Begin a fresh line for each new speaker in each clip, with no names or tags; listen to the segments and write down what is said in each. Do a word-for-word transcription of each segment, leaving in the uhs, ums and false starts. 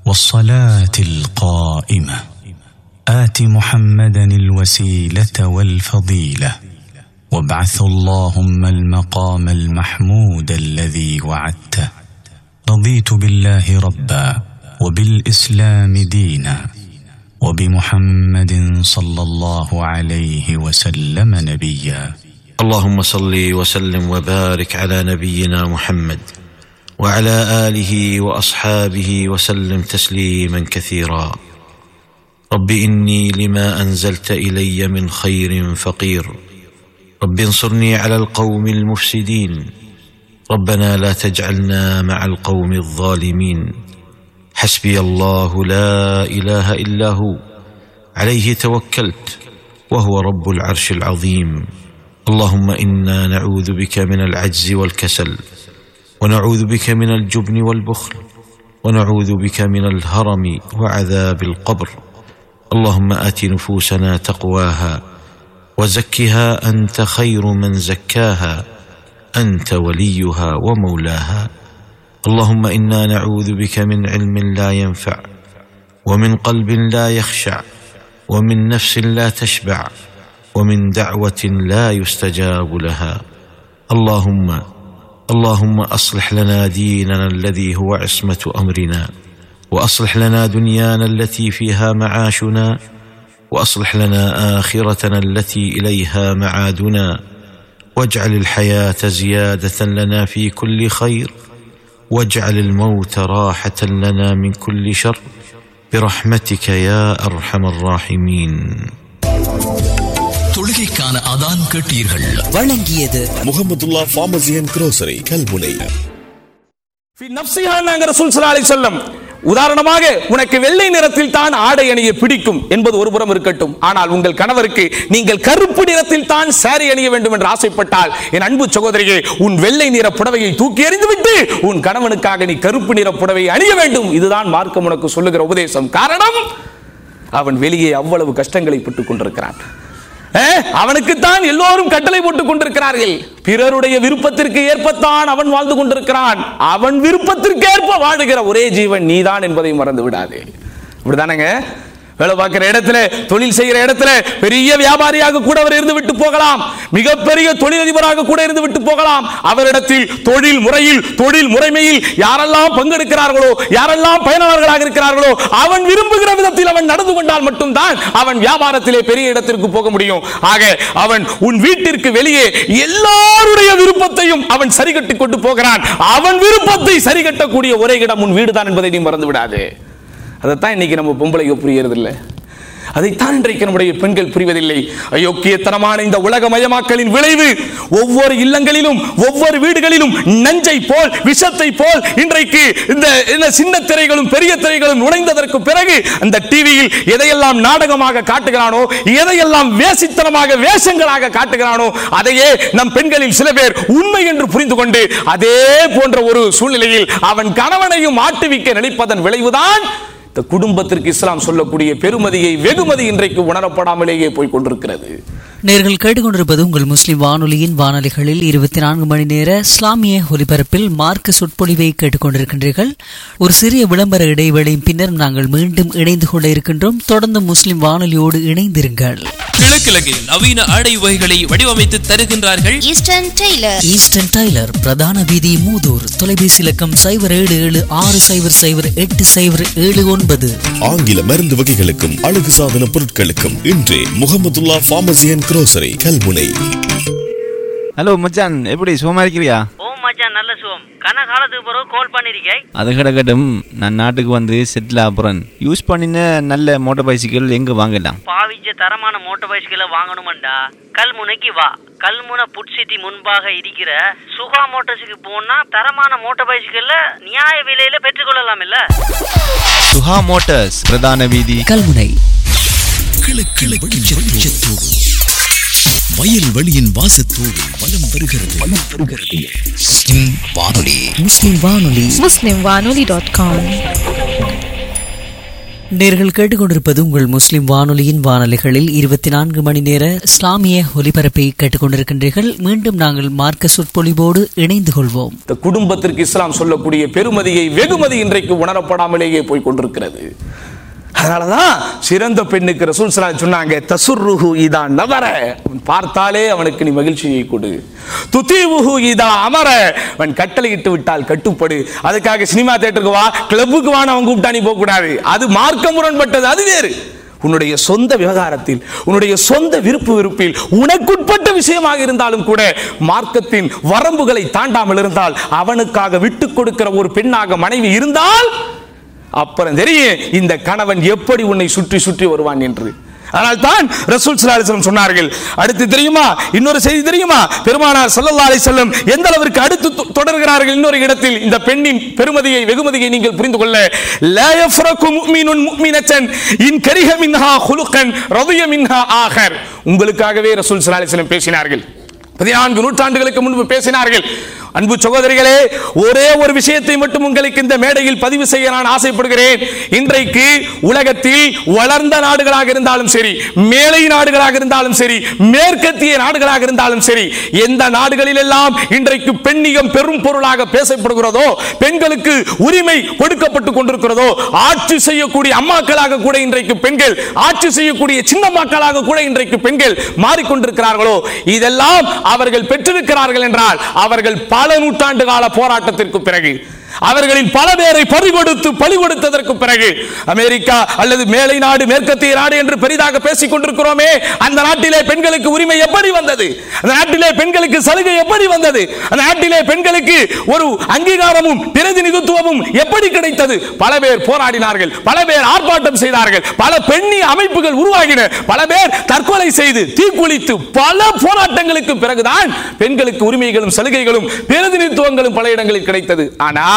والصلاة القائمة آت محمدا الوسيلة والفضيلة وابعث اللهم المقام المحمود الذي وعدته رضيت بالله ربا وبالإسلام دينا وبمحمد صلى الله عليه وسلم نبيا.
اللهم صل وسلم وبارك على نبينا محمد وعلى آله وأصحابه وسلم تسليما كثيرا. رب إني لما أنزلت إلي من خير فقير، رب انصرني على القوم المفسدين، ربنا لا تجعلنا مع القوم الظالمين. حسبي الله لا إله إلا هو عليه توكلت وهو رب العرش العظيم. اللهم إنا نعوذ بك من العجز والكسل، ونعوذ بك من الجبن والبخل، ونعوذ بك من الهرم وعذاب القبر. اللهم آت نفوسنا تقواها وزكها أنت خير من زكاها، أنت وليها ومولاها. اللهم إنا نعوذ بك من علم لا ينفع، ومن قلب لا يخشع، ومن نفس لا تشبع، ومن دعوة لا يستجاب لها. اللهم اللهم أصلح لنا ديننا الذي هو عصمة أمرنا، وأصلح لنا دنيانا التي فيها معاشنا، وأصلح لنا آخرتنا التي إليها معادنا، واجعل الحياة زيادة لنا في كل خير، واجعل الموت راحة لنا من كل شر، برحمتك يا أرحم الراحمين.
தொழுகைக்கான அதான் கேட்டீர்கள்.
வழங்கியது முஹம்மதுல்லா ஃபார்மசி அண்ட் குரோசரி கல்முனை.
உதாரணமாக, உனக்கு வெள்ளை நிறத்தில் தான் ஆடை அணிய பிடிக்கும் என்பது ஒரு புறம் இருக்கட்டும், ஆனால் உங்கள் கணவருக்கு நீங்கள் கருப்பு நிறத்தில் தான் சாரி அணிய வேண்டும் என்று ஆசைப்பட்டால், என் அன்பு சகோதரியே, உன் வெள்ளை நிற புடவையை தூக்கி எறிந்துவிட்டு உன் கணவனுக்காக நீ கருப்பு நிற புடவையை அணிய வேண்டும். இதுதான் மார்க்கம் உனக்கு சொல்லுகிற உபதேசம். காரணம், அவன் வெளியே அவ்வளவு கஷ்டங்களை பட்டுக் கொண்டிருக்கிறான். அவனுக்குத்தான் எல்லோரும் கட்டளை போட்டுக் கொண்டிருக்கிறார்கள். பிறருடைய விருப்பத்திற்கு ஏற்பத்தான் அவன் வாழ்ந்து கொண்டிருக்கிறான். அவன் விருப்பத்திற்கு ஏற்ப வாழுகிற ஒரே ஜீவன் நீதான் என்பதை மறந்து விடாதே. இப்படிதானங்க வேலை பார்க்கிற இடத்துல, தொழில் செய்கிற இடத்துல பெரிய வியாபாரியாக கூட அவர் இருந்து விட்டு போகலாம், மிகப்பெரிய தொழிலதிபராக கூட இருந்து விட்டு போகலாம். அவரிடத்தில் தொழில் முறையில் தொழில் முறைமையில் யாரெல்லாம் பங்கெடுக்கிறார்களோ, யாரெல்லாம் பயனாளர்களாக இருக்கிறார்களோ, அவன் விரும்புகிற விதத்தில் அவன் நடந்து கொண்டால் மட்டும்தான் அவன் வியாபாரத்திலே பெரிய இடத்திற்கு போக முடியும். ஆக அவன் உன் வீட்டிற்கு வெளியே எல்லாருடைய விருப்பத்தையும் அவன் சரி கட்டிக் கொண்டு போகிறான். அவன் விருப்பத்தை சரி கட்டக்கூடிய ஒரே இடம் உன் வீடுதான் என்பதை நீ மறந்து விடாது. அதைத்தான் இன்னைக்கு நம்ம பொம்பளைக்கு புரியறதில்லை. அதைத்தான் இன்றைக்கு நம்முடைய பெண்கள் புரிவதில்லை. அயோக்கியத்தனமான இந்த உலகமயமாக்கலின் விளைவு ஒவ்வொரு இல்லங்களிலும் ஒவ்வொரு வீடுகளிலும் நஞ்சை போல் விஷத்தை போல் இன்றைக்கு இந்த சின்ன திரைகளும் பெரிய திரைகளும் நுழைந்ததற்கு பிறகு அந்த டிவியில் எதையெல்லாம் நாடகமாக காட்டுகிறானோ, எதையெல்லாம் வேசித்தனமாக வேஷங்களாக காட்டுகிறானோ, அதையே நம் பெண்களில் சில பேர் உண்மை என்று புரிந்து கொண்டு அதே போன்ற ஒரு சூழ்நிலையில் அவன் கணவனையும் ஆட்டுவிக்க நினைப்பதன் விளைவுதான் குடும்பத்திற்கு இஸ்லாம் சொல்லக்கூடிய பெருமதியை வெகுமதி இன்றைக்கு உணரப்படாமலேயே போய் கொண்டிருக்கிறது.
நேர்கள் கேட்டுக்கொண்டிருப்பது உங்கள் முஸ்லிம் வானொலியின் வானொலிகளில் இருபத்தி நான்கு மணி நேர இஸ்லாமிய ஒலிபரப்பில் மார்க்க சொற்பொழிவை கேட்டுக்கொண்டிருக்கின்றீர்கள். ஒரு சிறிய விளம்பர இடைவேளையின் பின்னர் நாங்கள் மீண்டும் இணைந்து கொள்ள இருக்கின்றோம். தொடர்ந்து முஸ்லிம் வானொலியோடு இணைந்திருங்கள்.
கிழக்கிழக்கில் நவீன ஆடை வகைகளை வடிவமைத்து தருகின்றார்கள்
ஈஸ்டர்ன் டெய்லர்.
ஈஸ்டர்ன் டெய்லர், பிரதான வீதி, மூதூர். தொலைபேசி இலக்கம் சைபர் ஏழு ஏழு ஆறு சைபர் சைபர் எட்டு சைபர் ஏழு ஒன்பது.
ஆங்கில மருந்து வகைகளுக்கும் அழகு சாதன பொருட்களுக்கும் இன்றே முஹம்மதுல்லா pharmacy and grocery Kalmunai.
Hello மச்சான், எப்படி சுகமா இருக்கிறியா?
ஓ மச்சான், நல்ல சுகம். கன காலத்துக்கு பிறகு கால் பண்ணிருக்கேன்.
அது கிடக்கட்டும், நான் நாட்டுக்கு வந்து செட்டில் ஆகுறேன். யூஸ் பண்ணின நல்ல மோட்டார் பைசிக்கல் எங்க வாங்கலாம்?
பாவிச்ச தரமான மோட்டார் பைசிக்கலை வாங்கணுமாண்டா, கல்முனைக்கு வா. கல்முனை புட் சிட்டி முன்பாக இருக்கிற சுகா மோட்டார்ஸுக்கு போனா தரமான மோட்டார் பைசிக்கல்ல நியாய விலையில பெற்றுக்கொள்ளலாம். இல்ல
சுகா மோட்டார்ஸ், பிரதான வீதி,
கல்முனை.
வயல் வெளியின் வாசத்தோடு வலம் வருகிறது வலம் வருகிறது முஸ்லிம் வானொலி.
முஸ்லிம் வானொலி.
முஸ்லிம் வானொலி டாட் காம்.
நேர்கள் கேட்டுக்கொண்டிருப்பது உங்கள் முஸ்லிம் வானொலியின் வானொலிகளில் இருபத்தி நான்கு மணி நேர இஸ்லாமிய ஒலிபரப்பை கேட்டுக்கொண்டிருக்கின்றீர்கள். மீண்டும் நாங்கள் மார்க்க சொற்பொழிவோடு இணைந்து கொள்வோம்.
இந்த குடும்பத்திற்கு இஸ்லாம் சொல்லக்கூடிய பெருமதியை வெகுமதி இன்றைக்கு உணரப்படாமலேயே போய் கொண்டிருக்கிறது. அதனாலதான் சிறந்த பெண்ணுக்கு ரசூல் ஸல்லல்லாஹு அலைஹி வஸல்லம் சொன்னாங்க, தசுர்ருஹு இதா நவர, பார்த்தாலே அவனுக்கு நீ மகிழ்ச்சியை கொடு. துதீவுஹு இதா அமர, அவன் கட்டளையிட்டு விட்டால் கட்டுப்படு. அதுக்காக சினிமா தியேட்டருக்கு வா, கிளப்புக்கு வான்னு அவன் கூப்பிட்டா நீ போக கூடாது. அது மார்க்க முரண்பட்டது, அது வேறு. உன்னுடைய சொந்த விவகாரத்தில், உன்னுடைய சொந்த விருப்பு வெறுப்பில் உனக்குட்பட்ட விஷயமாக இருந்தாலும் கூட மார்க்கத்தின் வரம்புகளை தாண்டாமல் இருந்தால், அவனுக்காக விட்டுக் கொடுக்கிற ஒரு பெண்ணாக மனைவி இருந்தால் அப்புறம் தெரியும் இந்த கணவன் எப்படி உன்னை சுற்றி சுற்றி வருவான் என்று. ஆனால் தான் ரசூல் ஸல்லல்லாஹு அலைஹி வஸல்லம் சொன்னார்கள். அடுத்து தெரியுமா, இன்னொரு செய்தி தெரியுமா, பெருமானார் ஸல்லல்லாஹு அலைஹி வஸல்லம் எந்த அளவிற்கு அடுத்து தொடர்கிறார்கள் இன்னொரு இடத்தில். இந்த பெண்ணின் பெருமதியை வெகுமதியை நீங்கள் புரிந்து கொள்ள, லா யஃப்ரகு முஃமினுன் முஃமினத்தன் இன் கரிஹ மின்ஹா குலுகன் ரதிய மின்ஹா ஆகர். உங்களுக்காகவே ரசூல் ஸல்லல்லாஹு அலைஹி வஸல்லம் பேசினார்கள். பதினான்கு நூற்றாண்டுகளுக்கு முன்பு பேசினார்கள். அன்பு சகோதரிகளே, ஒரே ஒரு விஷயத்தை மட்டும் உங்களுக்கு இந்த மேடையில் பதிவு செய்ய நான் ஆசைப்படுகிறேன். இன்றைக்கு உலகத்தில் வளர்ந்த நாடுகளாக இருந்தாலும் சரி, மேலை நாடுகளாக இருந்தாலும் சரி, மேற்கத்திய நாடுகளாக இருந்தாலும் சரி, எந்த நாடுகளில் எல்லாம் இன்றைக்கு பெண்ணியம் பெரும் பொருளாக பேசப்படுகிறதோ, பெண்களுக்கு உரிமை கொடுக்கப்பட்டுக் கொண்டிருக்கிறதோ, ஆட்சி செய்யக்கூடிய அம்மாக்களாக கூட இன்றைக்கு பெண்கள், ஆட்சி செய்யக்கூடிய சின்ன மக்களாக கூட இன்றைக்கு பெண்கள் மாறிக்கொண்டிருக்கிறார்களோ, இதெல்லாம் அவர்கள் பெற்றிருக்கிறார்கள் என்றால் அவர்கள் பல நூற்றாண்டு கால போராட்டத்திற்கு பிறகு, அவர்களின் பல பேரை பறி கொடுத்து பலி கொடுத்ததற்கு பிறகு, அமெரிக்கா அல்லது மேலை நாடு, மேற்கத்திய நாடு என்று பெரிதாக பேசிக் கொண்டிருக்கிறோமே, அந்த நாட்டிலே பெண்களுக்கு உரிமை எப்படி வந்தது? அந்த நாட்டிலே பெண்களுக்கு சலுகை எப்படி வந்தது? அந்த நாட்டிலே பெண்களுக்கு ஒரு அங்கீகாரமும் பிரதிநிதித்துவமும் எப்படி கிடைத்தது? பல பேர் போராடினார்கள், பல பேர் ஆர்ப்பாட்டம் செய்தார்கள், பல பெண்ணி அமைப்புகள் உருவாகின, பல பேர் தற்கொலை செய்து தீக்குளித்து பல போராட்டங்களுக்கு பிறகுதான் பெண்களுக்கு உரிமைகளும் சலுகைகளும் பிரதிநிதித்துவங்களும் பல இடங்களில் கிடைத்தது. ஆனா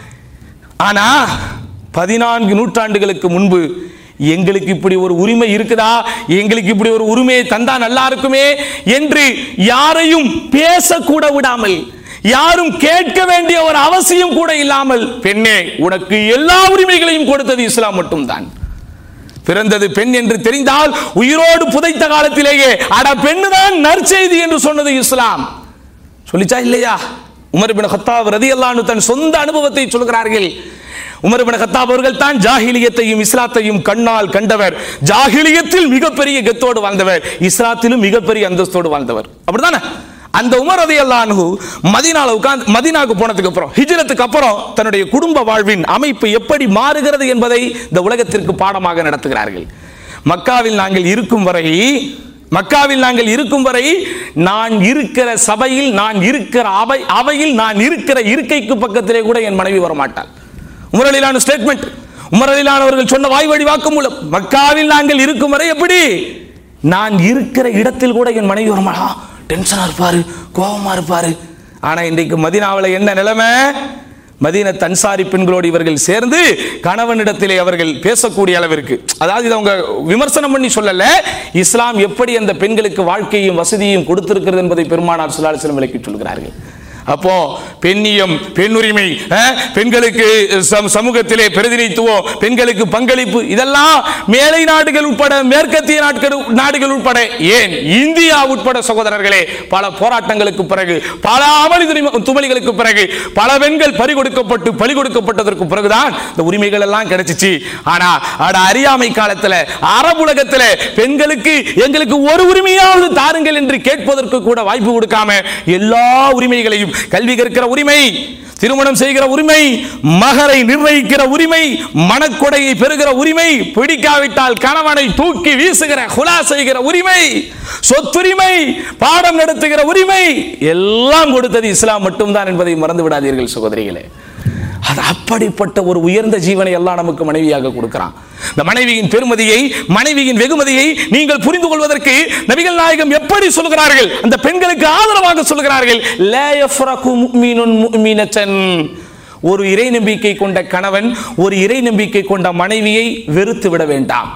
ஆனா பதினான்கு நூற்றாண்டுகளுக்கு முன்பு எங்களுக்கு இப்படி ஒரு உரிமை இருக்குதா, எங்களுக்கு இப்படி ஒரு உரிமையை தந்தா நல்லா இருக்குமே என்று யாரையும் பேசக்கூட விடாமல், யாரும் கேட்க வேண்டிய ஒரு அவசியம் கூட இல்லாமல், பெண்ணே உனக்கு எல்லா உரிமைகளையும் கொடுத்தது இஸ்லாம் மட்டும்தான். பிறந்தது பெண் என்று தெரிந்தால் உயிரோடு புதைத்த காலத்திலேயே அட பெண்ணுதான் நற்செய்தி என்று சொன்னது இஸ்லாம். சொல்லிச்சா இல்லையா? உமர் இப்னு கத்தாப் ரலியல்லாஹு அன்ஹு தன் சொந்த அனுபவத்தை சொல்கிறார்கள். உமர் இப்னு கத்தாப் அவர்கள் தான் ஜாஹிலியத்தையும் இஸ்லாத்தையும் கண்ணால் கண்டவர். ஜாஹிலியத்தில் மிகப்பெரிய கெத்தோடு வாழ்ந்தவர், இஸ்லாத்திலும் மிகப்பெரிய அந்தஸ்தோடு வாழ்ந்தவர். அப்படிதானே? அந்த உமர் ரலியல்லாஹு அன்ஹு மதீனால உட்கார்ந்து மதீனாவுக்கு போனதுக்கு அப்புறம், ஹிஜ்ரத்துக்கு அப்புறம் தன்னுடைய குடும்ப வாழ்வின் அமைப்பு எப்படி மாறுகிறது என்பதை இந்த உலகத்திற்கு பாடமாக நடத்துகிறார்கள். மக்காவில் நாங்கள் இருக்கும் வரை மக்காவில் நாங்கள் இருக்கும் வரை நான் இருக்கிற சபையில், நான் இருக்கிற அவை அவையில் நான் இருக்கிற இருக்கைக்கு பக்கத்திலே கூட என் மனைவி வரமாட்டாள். உமர் ரலியல்லாஹு அன்ஹு ஸ்டேட்மெண்ட், உமர் ரலியல்லாஹு அன்ஹு அவர்கள் சொன்ன வாய்வழி வாக்குமூலம். மக்காவில் நாங்கள் இருக்கும் வரை எப்படி, நான் இருக்கிற இடத்தில் கூட என் மனைவி வரமாட்டா, டென்ஷனா இருப்பாரு, கோபமா இருப்பாரு. ஆனா இன்றைக்கு மதீனாவில் என்ன நிலைமை? மதீனத் அன்சாரி பெண்களோடு இவர்கள் சேர்ந்து கணவனிடத்திலே அவர்கள் பேசக்கூடிய அளவிற்கு, அதாவது இதை அவங்க விமர்சனம் பண்ணி சொல்லல, இஸ்லாம் எப்படி அந்த பெண்களுக்கு வாழ்க்கையும் வசதியும் கொடுத்திருக்கிறது என்பதை பெருமானார் ஸல்லல்லாஹு அலைஹி வஸல்லம் விளக்கி சொல்கிறார்கள். அப்போ பெண்ணியம், பெண்ணுரிமை, பெண்களுக்கு சமூகத்திலே பிரதிநிதித்துவம், பெண்களுக்கு பங்களிப்பு, இதெல்லாம் மேலை நாடுகள் உட்பட, மேற்கத்திய நாடுகள் நாடுகள் உட்பட, ஏன் இந்தியா உட்பட சகோதரர்களே, பல போராட்டங்களுக்கு பிறகு, பல அமளி துமளிகளுக்கு பிறகு, பல பெண்கள் பறி கொடுக்கப்பட்டு பலி கொடுக்கப்பட்டதற்கு பிறகுதான் இந்த உரிமைகள் எல்லாம் கிடைச்சிச்சு. ஆனா அட அறியாமை காலத்துல, அரபுலகத்துல பெண்களுக்கு எங்களுக்கு ஒரு உரிமையாவது தாருங்கள் என்று கேட்பதற்கு கூட வாய்ப்பு கொடுக்காம எல்லா உரிமைகளையும், கல்வி கற்கிற உரிமை, திருமணம் செய்கிற உரிமை, மகரை நிர்ணயிக்கிற உரிமை, மனக்கொடையை பெறுகிற உரிமை, பிடிக்காவிட்டால் கணவனை தூக்கி வீசுகிற ஹுலா செய்கிற உரிமை, சொத்துரிமை, பாடம் நடத்துகிற உரிமை, எல்லாம் கொடுத்தது இஸ்லாம் மட்டும்தான் என்பதை மறந்து விடாதீர்கள் சகோதரிகளே. அது அப்படிப்பட்ட ஒரு உயர்ந்த ஜீவனை எல்லாம் நமக்கு மனைவியாக கொடுக்கிறான். இந்த மனைவியின் பெருமதியை, மனைவியின் வெகுமதியை நீங்கள் புரிந்து கொள்வதற்கு நபிகள் நாயகம் எப்படி சொல்கிறார்கள், அந்த பெண்களுக்கு ஆதரவாக சொல்கிறார்கள். லா யஃப்ரகு முஃமினுன் முஃமினத்தன், ஒரு இறை நம்பிக்கை கொண்ட கணவன் ஒரு இறை நம்பிக்கை கொண்ட மனைவியை வெறுத்து விட வேண்டாம்.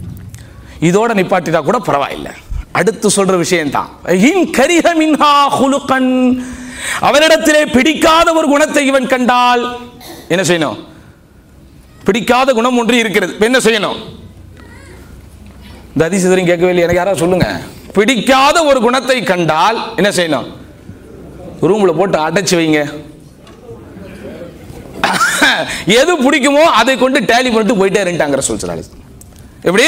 இதோட நிப்பாட்டிட்டா கூட பரவாயில்லை. அடுத்து சொல்ற விஷயம் தான், இன் கரிஹ மின்ஹா குலுகன், அவரிடத்திலே பிடிக்காத ஒரு குணத்தை இவன் கண்டால் என்ன செய்யணும்? பிடிக்காத குணம் ஒன்று இருக்கிறது. என்ன செய்யணும்? இந்த அதிசயம் கேட்கவே இல்லை, எனக்கு யாராவது சொல்லுங்க. பிடிக்காத ஒரு குணத்தை கண்டால் என்ன செய்யணும்? ரூம்ல போட்டு அடைச்சு வைங்க. எது பிடிக்குமோ அதை கொண்டு டேலி பண்ணிட்டு போயிட்டே இருந்துட்டாங்க சொல்றாங்க. எப்படி?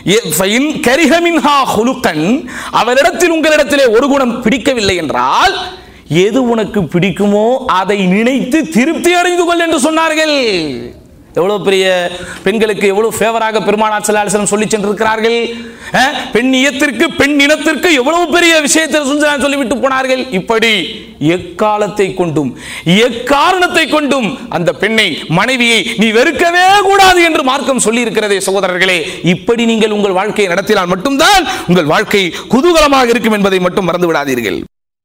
அவரிடத்தில் உங்களிடத்திலே ஒரு குணம் பிடிக்கவில்லை என்றால் எது உனக்கு பிடிக்குமோ அதை நினைத்து திருப்தி அடைந்து கொள் என்று சொன்னார்கள். எவ்வளவு பெரிய பெண்களுக்கு எவ்வளவு ஃபேவராக பெருமானார் ஸல்லல்லாஹு அலைஹி வஸல்லம் சொல்லி சென்றிருக்கிறார்கள். பெண் இயத்திற்கு பெண் இனத்திற்கு எவ்வளவு பெரிய விஷயத்தை சொல்லிவிட்டு போனார்கள். இப்படி எக்காலத்தை கொண்டும் எக்காரணத்தை கொண்டும் அந்த பெண்ணை, மனைவியை நீ வெறுக்கவே கூடாது என்று மார்க்கம் சொல்லி இருக்கிறதே சகோதரர்களே. இப்படி நீங்கள் உங்கள் வாழ்க்கையை நடத்தினால் மட்டும்தான் உங்கள் வாழ்க்கை குதூகலமாக இருக்கும் என்பதை மட்டும் மறந்து விடாதீர்கள்.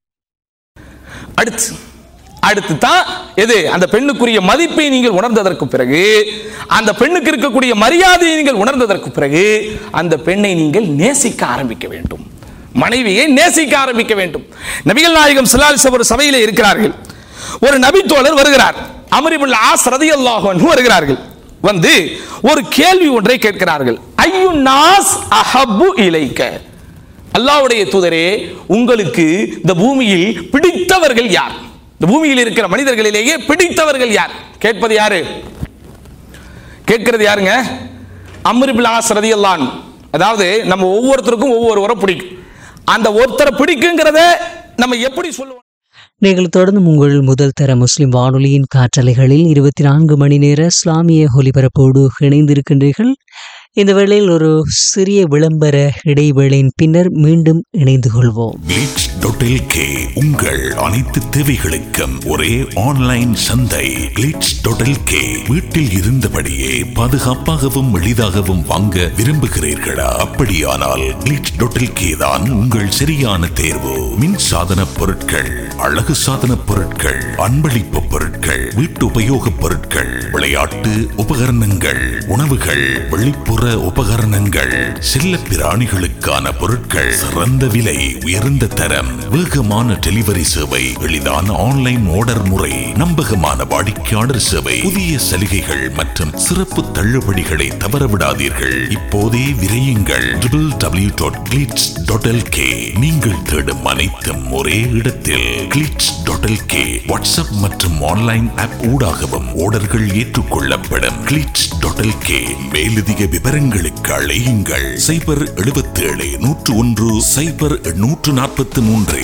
அடுத்து அடுத்து தான் எது? அந்த பெண்ணுக்குரிய மதிப்பை நீங்கள் உணர்ந்ததற்கு பிறகு, அந்த பெண்ணுக்கு இருக்கக்கூடிய மரியாதையை நீங்கள் உணர்ந்ததற்கு பிறகு அந்த பெண்ணை நீங்கள் நேசிக்க ஆரம்பிக்க வேண்டும். மனைவியை நேசிக்க ஆரம்பிக்க வேண்டும். நபிகள் நாயகம் ஸல்லல்லாஹு அலைஹி வஸல்லம் ஒரு சபையிலே இருக்கிறார்கள். ஒரு நபி தோழர் வருகிறார். அம்ர் இப்னு ஆஸ் ரலியல்லாஹு அன்ஹு வருகிறார்கள். வந்து ஒரு கேள்வி ஒன்றை கேட்கிறார்கள். ஐயுன் நாஸ் அஹப்பு இலைக்க, அல்லாஹ்வுடைய தூதரே, உங்களுக்கு இந்த பூமியில் பிடித்தவர்கள் யார்? இந்த பூமியில் இருக்கிற மனிதர்களிலேயே பிடித்தவர்கள் யார்? கேட்பது யாரு? கேட்கிறது யாருங்க? அம்ர் இப்னு ஆஸ் ரலியல்லாஹு அன்ஹு. அதாவது நம்ம ஒவ்வொருத்தருக்கும் ஒவ்வொருவரை பிடிக்கும். அந்த ஒருத்தரை பிடிக்குங்கிறத நம்ம எப்படி சொல்லுவோம்?
நீங்கள் தொடர்ந்து உங்கள் முதல் தர முஸ்லிம் வானொலியின் காற்றலைகளில் இருபத்தி நான்கு மணி நேர இஸ்லாமிய ஒலிபரப்போடு இணைந்திருக்கின்றீர்கள். இந்த வேளையில் ஒரு சிறிய விளம்பர இடைவேளையின் பின்னர் மீண்டும் இணைந்து கொள்வோம்.
கிளிட்ஸ் டாட் எல் கே உங்கள் அனைத்து தேவைகளுக்கும் ஒரே ஆன்லைன் சந்தை. Glitz dot L K. வீட்டில் இருந்தபடியே பாதுகாப்பாகவும் எளிதாகவும் வாங்க விரும்புகிறீர்களா? அப்படியானால் கிளிட்ஸ் டாட் எல் கே தான் உங்கள் சரியான தேர்வு. மின் சாதன பொருட்கள், அழகு சாதன பொருட்கள், அன்பளிப்பு பொருட்கள், வீட்டு உபயோக பொருட்கள், விளையாட்டு உபகரணங்கள், உணவுகள், வெளிப்புற உபகரணங்கள், செல்ல பிராணிகளுக்கான பொருட்கள், சிறந்த விலை, உயர்ந்த தரம், வேகமான டெலிவரி சேவை, எளிதான ஆன்லைன் ஆர்டர் முறை, நம்பகமான வாடிக்கையாளர் சேவை, புதிய சலுகைகள் மற்றும் சிறப்பு தள்ளுபடிகளை தவறவிடாதீர்கள். இப்போதே விரையுங்கள். W W W dot glitz dot L K. நீங்கள் தேடும் அனைத்தும் ஒரே இடத்தில். Glitz dot L K. WhatsApp மற்றும் ஆன்லைன் ஆப் ஊடாகவும் ஆர்டர்கள் ஏற்றுக்கொள்ளப்படும். Glitz dot L K. மேலதிக விவரங்களுக்கு அழையுங்கள். சைபர் எழுபத்தி ஏழு நூற்று ஒன்று சைபர் நூற்று நாற்பத்தி மூன்று.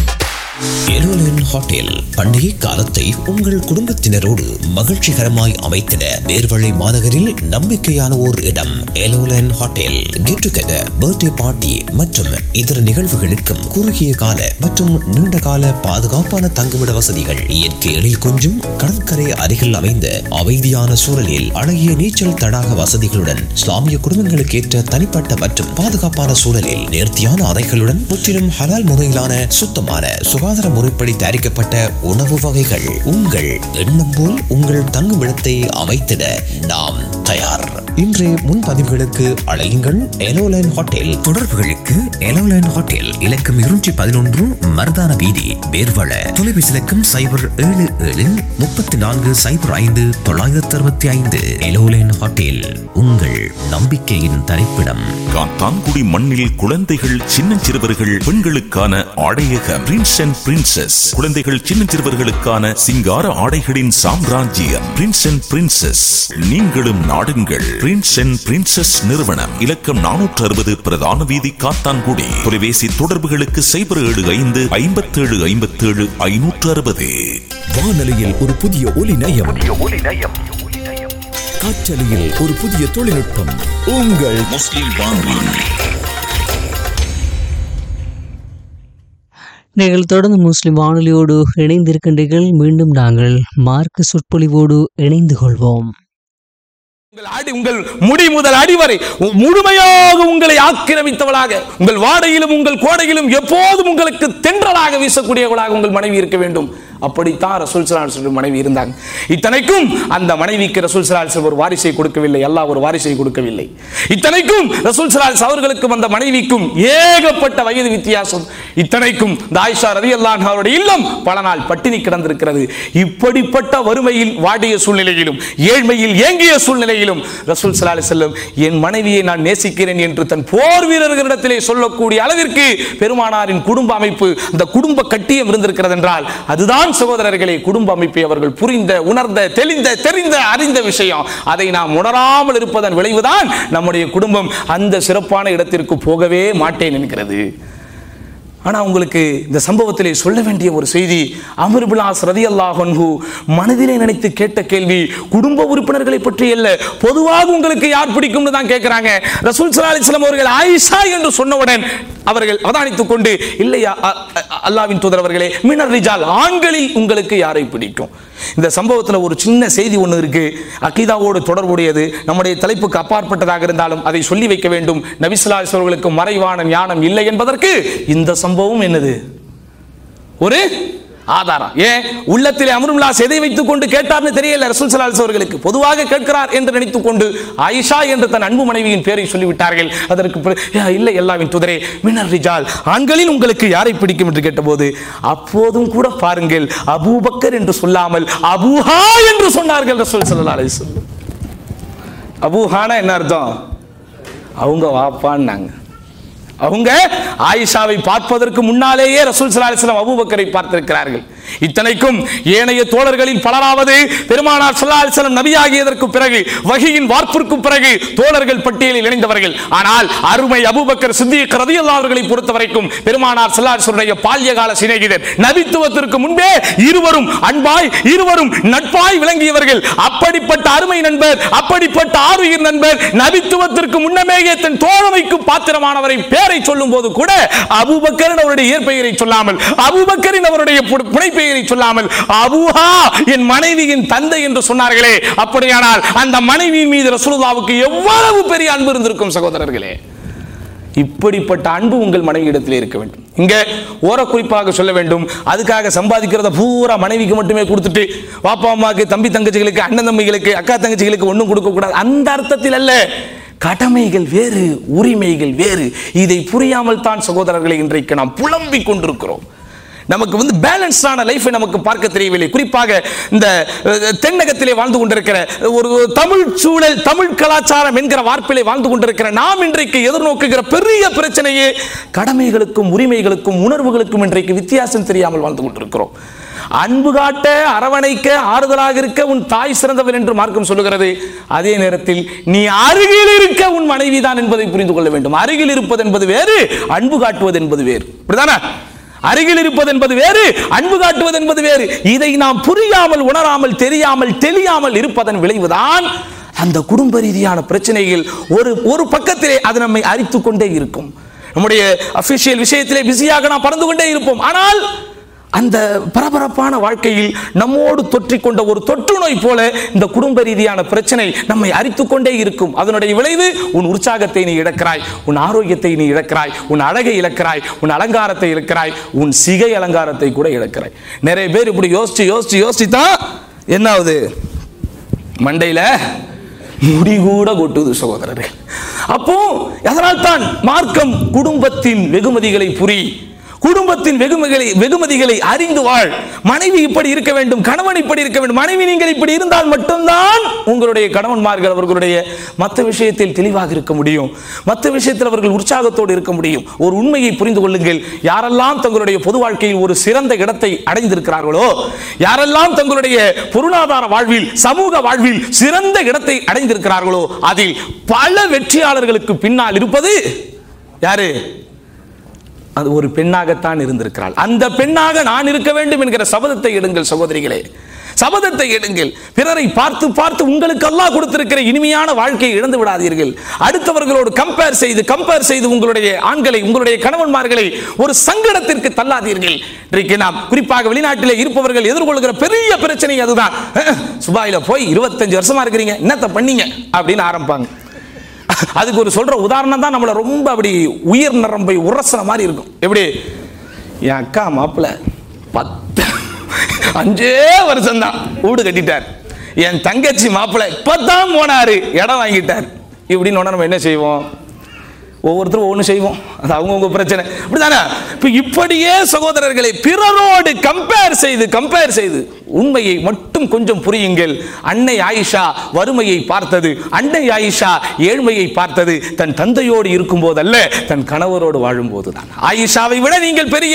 எலோலன் ஹோட்டல் பண்டிகை காலத்தை உங்கள் குடும்பத்தினரோடு மகிழ்ச்சிகரமாய் அமைத்திட நேர்வழி மாநகரில் நம்பிக்கையான ஓர் இடம். எலோலன் hotel. Get together, birthday party மற்றும் இதர நிகழ்வுகளுக்கும் குறுகிய கால மற்றும் நீண்ட கால பாதுகாப்பான தங்குமிட வசதிகள், இயற்கை எழில் கொஞ்சும் கடற்கரை அருகில் அமைந்த அமைதியான சூழலில் அழகிய நீச்சல் தடாக வசதிகளுடன், இஸ்லாமிய குடும்பங்களுக்கு ஏற்ற தனிப்பட்ட மற்றும் பாதுகாப்பான சூழலில் நேர்த்தியான அறைகளுடன், முற்றிலும் ஹலால் முறையிலான சுத்தமான சுகாதார முறைப்படி தயாரிக்கப்பட்ட உணவு வகைகள். உங்கள் எண்ணம் போல் உங்கள் தங்குமிடத்தை அமைத்திட நாம் தயார். இன்றைய முன்பதிவுகளுக்கு அழையுங்கள். எலோலைன் ஹோட்டல். தொடர்புகளுக்கு எலோலைன் ஹோட்டல், இலக்கம் இருநூற்றி பதினொன்று மருதான வீதி, வேர்வள. தொலைபேசி இலக்கம் சைபர் ஏழு ஏழு முப்பத்தி நான்கு சைபர் ஐந்து தொள்ளாயிரத்தி அறுபத்தி ஐந்து. எலோலைன் ஹோட்டல், உங்கள் நம்பிக்கையின் தரிப்பிடம்.
காத்தான்குடி மண்ணில் குழந்தைகள், சின்னஞ்சிறுவர்கள், பெண்களுக்கான ஆடையகம் பிரின்ஸ் அண்ட் பிரின்சஸ். குழந்தைகள், சின்னஞ்சிறுவர்களுக்கான சிங்கார ஆடைகளின் சாம்ராஜ்யம் பிரின்ஸ் அண்ட் பிரின்சஸ். நீங்களும் நாடுங்கள். பிரின்ஸ் அண்ட் பிரின்சஸ் நிறுவனம், இலக்கம் நானூற்று அறுபது பிரதான வீதி, காத்தான்குடி. தொலைபேசி தொடர்புகளுக்கு சைபர் ஏழு ஐந்து ஐம்பத்தி ஏழு ஐம்பத்தி ஏழு ஐநூற்று அறுபது.
வானொலியில் ஒரு புதிய ஒலி நயம், காற்றலையில் ஒரு புதிய தொழில்நுட்பம். உங்கள் முஸ்லிம் வானொலி.
நீங்கள் தொடர்ந்து முஸ்லிம் வானொலியோடு இணைந்திருக்கின்றீர்கள். மீண்டும் நாங்கள் மார்க்க சொற்பொழிவோடு இணைந்து கொள்வோம்.
உங்கள் முடி முதல் அடி வரை முழுமையாக உங்களை ஆக்கிரமித்தவளாக, உங்கள் வாடையிலும் உங்கள் கோடையிலும் எப்போதும் உங்களுக்கு தென்றலாக வீசக்கூடியவளாக உங்கள் மனைவி இருக்க வேண்டும். அப்படித்தான் ரசூல் ஸல்லல்லாஹு அலைஹி வஸல்லம் மனைவி இருந்தாங்க. இத்தனைக்கும் அந்த மனைவிக்கு ரசூல் ஸல்லல்லாஹு அலைஹி வஸல்லம் ஒரு வாரிசை கொடுக்கவில்லை, அல்லாஹ் ஒரு வாரிசை கொடுக்கவில்லை. இத்தனைக்கும் ரசூல் ஸல்லல்லாஹு அலைஹி வஸல்லம் அவர்களுக்கும் அந்த மனைவிக்கும் ஏகப்பட்ட வயது வித்தியாசம். இத்தனைக்கும் இந்த ஆயிஷா ரலியல்லாஹு அன்ஹா அவருடைய இல்லம் பல நாள் பட்டினி கிடந்திருக்கிறது. இப்படிப்பட்ட வறுமையில் வாடிய சூழ்நிலையிலும் ஏழ்மையில் ஏங்கிய சூழ்நிலையிலும் ரசூல் ஸல்லல்லாஹு அலைஹி வஸல்லம் என் மனைவியை நான் நேசிக்கிறேன் என்று தன் போர் வீரர்களிடத்திலே சொல்லக்கூடிய அளவிற்கு பெருமானாரின் குடும்ப அமைப்பு, அந்த குடும்ப கட்டியம் இருந்திருக்கிறது என்றால் அதுதான் சகோதரர்களே குடும்ப அமைப்பை அவர்கள் புரிந்த, உணர்ந்த, தெளிந்த, தெரிந்த, அறிந்த விஷயம். அதை நாம் உணராமல் இருப்பதன் விளைவுதான் நம்முடைய குடும்பம் அந்த சிறப்பான இடத்திற்கு போகவே மாட்டேன் என்கிறது. ஆனா உங்களுக்கு இந்த சம்பவத்திலே சொல்ல வேண்டிய ஒரு செய்தி, அம்ர் இப்னு ஆஸ் ரலியல்லாஹு அன்ஹு மனதிலே நினைத்து கேட்ட கேள்வி குடும்ப உறுப்பினர்களை பற்றி அல்ல, பொதுவாக உங்களுக்கு யார் பிடிக்கும்னு தான் கேட்கிறாங்க. ரசூல் ஸல்லல்லாஹு அலைஹி வஸல்லம் அவர்கள் ஆயிஷா என்று சொன்னவுடன் அவர்கள் அவதானித்துக் கொண்டு, இல்லையா அல்லாஹ்வின் தூதர் அவர்களே, மினர் ரிஜால், ஆண்களில் உங்களுக்கு யாரை பிடிக்கும்? இந்த சம்பவத்தில் ஒரு சின்ன செய்தி ஒன்று இருக்கு, அகீதாவோடு தொடர்புடையது, நம்முடைய தலைப்புக்கு அப்பாற்பட்டதாக இருந்தாலும் அதை சொல்லி வைக்க வேண்டும். நபி ஸல்லல்லாஹு அலைஹி வஸல்லம் மறைவான ஞானம் இல்லை என்பதற்கு இந்த சம்பவம் என்னது ஒரு ஆதாரம். ஏன் உள்ளத்திலே அம்ர் இப்னு ஆஸ் எதை வைத்துக் கொண்டு கேட்டார்னு தெரியல ரசூல் ஸல்லல்லாஹு அலைஹி வஸல்லம் அவர்களுக்கு. பொதுவாக கேட்கிறார் என்று நினைத்துக் கொண்டு ஆயிஷா என்று தன் அன்பு மனைவியின் பெயரை சொல்லிவிட்டார்கள். அதற்கு இல்லை அல்லாஹ்வின் தூதரே, மினர் ரிஜால், ஆண்களில் உங்களுக்கு யாரை பிடிக்கும் என்று கேட்டபோது அப்போதும் கூட பாருங்கள் அபூபக்கர் என்று சொல்லாமல் அபூஹா என்று சொன்னார்கள் ரசூல் ஸல்லல்லாஹு அலைஹி வஸல்லம். அபூஹானா என்ன அர்த்தம்? அவங்க வாப்பான்னாங்க. அவங்க ஆயிஷாவை பார்ப்பதற்கு முன்னாலேயே ரசூல் ஸல்லல்லாஹு அலைஹி வஸல்லம் அபூபக்கரை பார்த்திருக்கிறார்கள். இத்தனைக்கும் ஏனைய தோழர்களில் பலராவது பெருமானார் ஸல்லல்லாஹு அலைஹி வஸல்லம் நபியாகியதற்கு பிறகு வஹியின் வார்ப்பிற்கு பிறகு தோழர்கள் பட்டியலில் இணைந்தவர்கள். ஆனால் அருமை அபூபக்கர் சித்திக் ரலியல்லாஹு அவர்களை பொறுத்தவரைக்கும் பெருமானார் ஸல்லல்லாஹு அலைஹி வஸல்லம் பால்யகால சிநேகிதர், நபித்துவத்திற்கு முன்பே இருவரும் அன்பாய் இருவரும் நட்பாய் விளங்கியவர்கள். அப்படிப்பட்ட அருமை நண்பர், அப்படிப்பட்ட ஆருயிர் நண்பர், நபித்துவத்திற்கு முன்னமேயே தன் தோழமைக்கு பாத்திரமானவரை பேரை சொல்லும் போது கூட அபூபக்கர் அவருடைய இயற்பெயரை சொல்லாமல், அபூபக்கரின் அவருடைய புனை பெயரை சொல்லாமல் அபூஹா என் மனைவியின் தந்தை என்று சொன்னார்களே, அப்படியானால் அந்த மனைவியின் மீது ரசூலுல்லாஹ்வுக்கு எவ்வளவு பெரிய அன்பு இருந்திருக்கும் சகோதரர்களே. இப்படிப்பட்ட அன்பு உங்கள் மனைவியிடத்தில் இருக்க வேண்டும். இங்க ஓர குறிப்பாக சொல்ல வேண்டும், அதுக்காக சம்பாதிக்கிறத பூரா மனைவிக்கு மட்டுமே கொடுத்துட்டு பாப்பா அம்மாக்கு, தம்பி தங்கச்சிகளுக்கு, அண்ணன் தம்பிகளுக்கு, அக்கா தங்கச்சிகளுக்கு ஒன்றும் கொடுக்க கூடாது, அந்த அர்த்தத்தில் அல்ல. கடமைகள் வேறு, உரிமைகள் வேறு. இதை புரியாமல் தான் சகோதரர்களை இன்றைக்கு நாம் புலம்பிக் கொண்டிருக்கிறோம். நமக்கு வந்து பேலன்ஸ்டான லைஃபை நமக்கு பார்க்க தெரியவில்லை. குறிப்பாக இந்த தென்னகத்திலே வாழ்ந்து கொண்டிருக்கிற ஒரு தமிழ் சூழல், தமிழ் கலாச்சாரம் என்கிற வார்ப்பிலே வாழ்ந்து கொண்டிருக்கிற நாம் இன்றைக்கு எதிர்நோக்குகிற பெரிய பிரச்சனையே கடமைகளுக்கும் உரிமைகளுக்கும் உணர்வுகளுக்கும் இன்றைக்கு வித்தியாசம் தெரியாமல் வாழ்ந்து கொண்டிருக்கிறோம். அன்பு காட்ட, அரவணைக்க, ஆறுதலாக இருக்க உன் தாய் சிறந்தவர் என்று மார்க்கம் சொல்லுகிறது. அதே நேரத்தில் நீ அருகில் இருக்க உன் மனைவி தான் என்பதை புரிந்து கொள்ள வேண்டும். அருகில் இருப்பது என்பது வேறு, அன்பு காட்டுவது என்பது வேறு. இப்படிதானே? அருகில் இருப்பது என்பது வேறு, அன்பு காட்டுவது என்பது வேறு. இதை நாம் புரியாமல், உணராமல், தெரியாமல், தெளியாமல் இருப்பதன் விளைவுதான் அந்த குடும்ப ரீதியான பிரச்சனைகள் ஒரு ஒரு பக்கத்திலே அது நம்மை அரித்துக் கொண்டே இருக்கும். நம்முடைய அபிஷியல் விஷயத்திலே பிஸியாக நாம் பறந்து கொண்டே இருப்போம். ஆனால் அந்த பரபரப்பான வாழ்க்கையில் நம்மோடு தொற்றிக் கொண்ட ஒரு தொற்று நோய் போல இந்த குடும்ப ரீதியான பிரச்சனை நம்மை அரித்துக் கொண்டே இருக்கும். அதனுடைய விளைவு உன் உற்சாகத்தை நீ இழக்கிறாய், உன் ஆரோக்கியத்தை நீ இழக்கிறாய், உன் அழகை இழக்கிறாய், உன் அலங்காரத்தை இழக்கிறாய், உன் சிகை அலங்காரத்தை கூட இழக்கிறாய். நிறைய பேர் இப்படி யோசிச்சு யோசிச்சு யோசிச்சுதான் என்ன ஆகுது, மண்டையில முடி கூட கொட்டுது சகோதரர்கள். அப்போ அதனால் தான் மார்க்கம் குடும்பத்தின் வெகுமதிகளை புரி, குடும்பத்தின் வெகுமதிகளை வெகுமதிகளை அறிந்து வாழ். மனைவி இப்படி இருக்க வேண்டும், கணவன் இப்படி இருக்க வேண்டும். மனைவி நீங்கள் இப்படி இருந்தால் மட்டும்தான் உங்களுடைய கணவன்மார்கள் அவர்களுடைய மற்ற விஷயத்தில் தெளிவாக இருக்க முடியும், மற்ற விஷயத்தில் அவர்கள் உற்சாகத்தோடு இருக்க முடியும். ஒரு உண்மையை புரிந்து கொள்ளுங்கள், யாரெல்லாம் தங்களுடைய பொது வாழ்க்கையில் ஒரு சிறந்த இடத்தை அடைந்திருக்கிறார்களோ, யாரெல்லாம் தங்களுடைய பொருளாதார வாழ்வில், சமூக வாழ்வில் சிறந்த இடத்தை அடைந்திருக்கிறார்களோ, அதில் பல வெற்றியாளர்களுக்கு பின்னால் இருப்பது யாரு? அது ஒரு பெண்ணாகத்தான் இருந்திருக்கிறாள். அந்த பெண்ணாக நான் இருக்க வேண்டும் என்கிற சபதத்தை எடுங்கள் சகோதரிகளே, சபதத்தை எடுங்கள். பிறரை பார்த்து பார்த்து உங்களுக்கு அல்லாஹ் கொடுத்திருக்கிற இனிமையான வாழ்க்கையை இழந்து விடாதீர்கள். அடுத்தவர்களோடு கம்பேர் செய்து கம்பேர் செய்து உங்களுடைய ஆண்களை, உங்களுடைய கணவன்மார்களை ஒரு சங்கடத்திற்கு தள்ளாதீர்கள். இன்றைக்கு நாம் குறிப்பாக வெளிநாட்டிலே இருப்பவர்கள் எதிர்கொள்கிற பெரிய பிரச்சனை அதுதான். சுபாயில போய் இருபத்தஞ்சு வருஷமா இருக்கிறீங்க, என்னத்த பண்ணீங்க அப்படின்னு ஆரம்பிப்பாங்க. அதுக்கு ஒரு சொல்ற உதாரணம் தான் நம்மள ரொம்ப அப்படி உயிர் நரம்பை உரசுற மாதிரி இருக்கும். எப்படி? என் அக்கா மாப்பிள்ள பத்து அஞ்சே வருஷம் தான் வீடு கட்டிட்டார். என் தங்கச்சி மாப்பிள்ளை இப்பதான் போனாரு, இடம் வாங்கிட்டார். இப்படின்னு நம்ம என்ன செய்வோம்? ஒவ்வொருத்தரும் ஒவ்வொன்று செய்வோம். அது அவங்கவுங்க பிரச்சனை, அப்படிதானே? இப்போ இப்படியே சகோதரர்களை பிறரோடு கம்பேர் செய்து கம்பேர் செய்து உண்மையை மட்டும் கொஞ்சம் புரியுங்கள். அன்னை ஆயிஷா வறுமையை பார்த்தது, அன்னை ஆயிஷா ஏழ்மையை பார்த்தது தன் தந்தையோடு இருக்கும் போதல்ல, தன் கணவரோடு வாழும் போதுதான். ஆயிஷாவை விட நீங்கள் பெரிய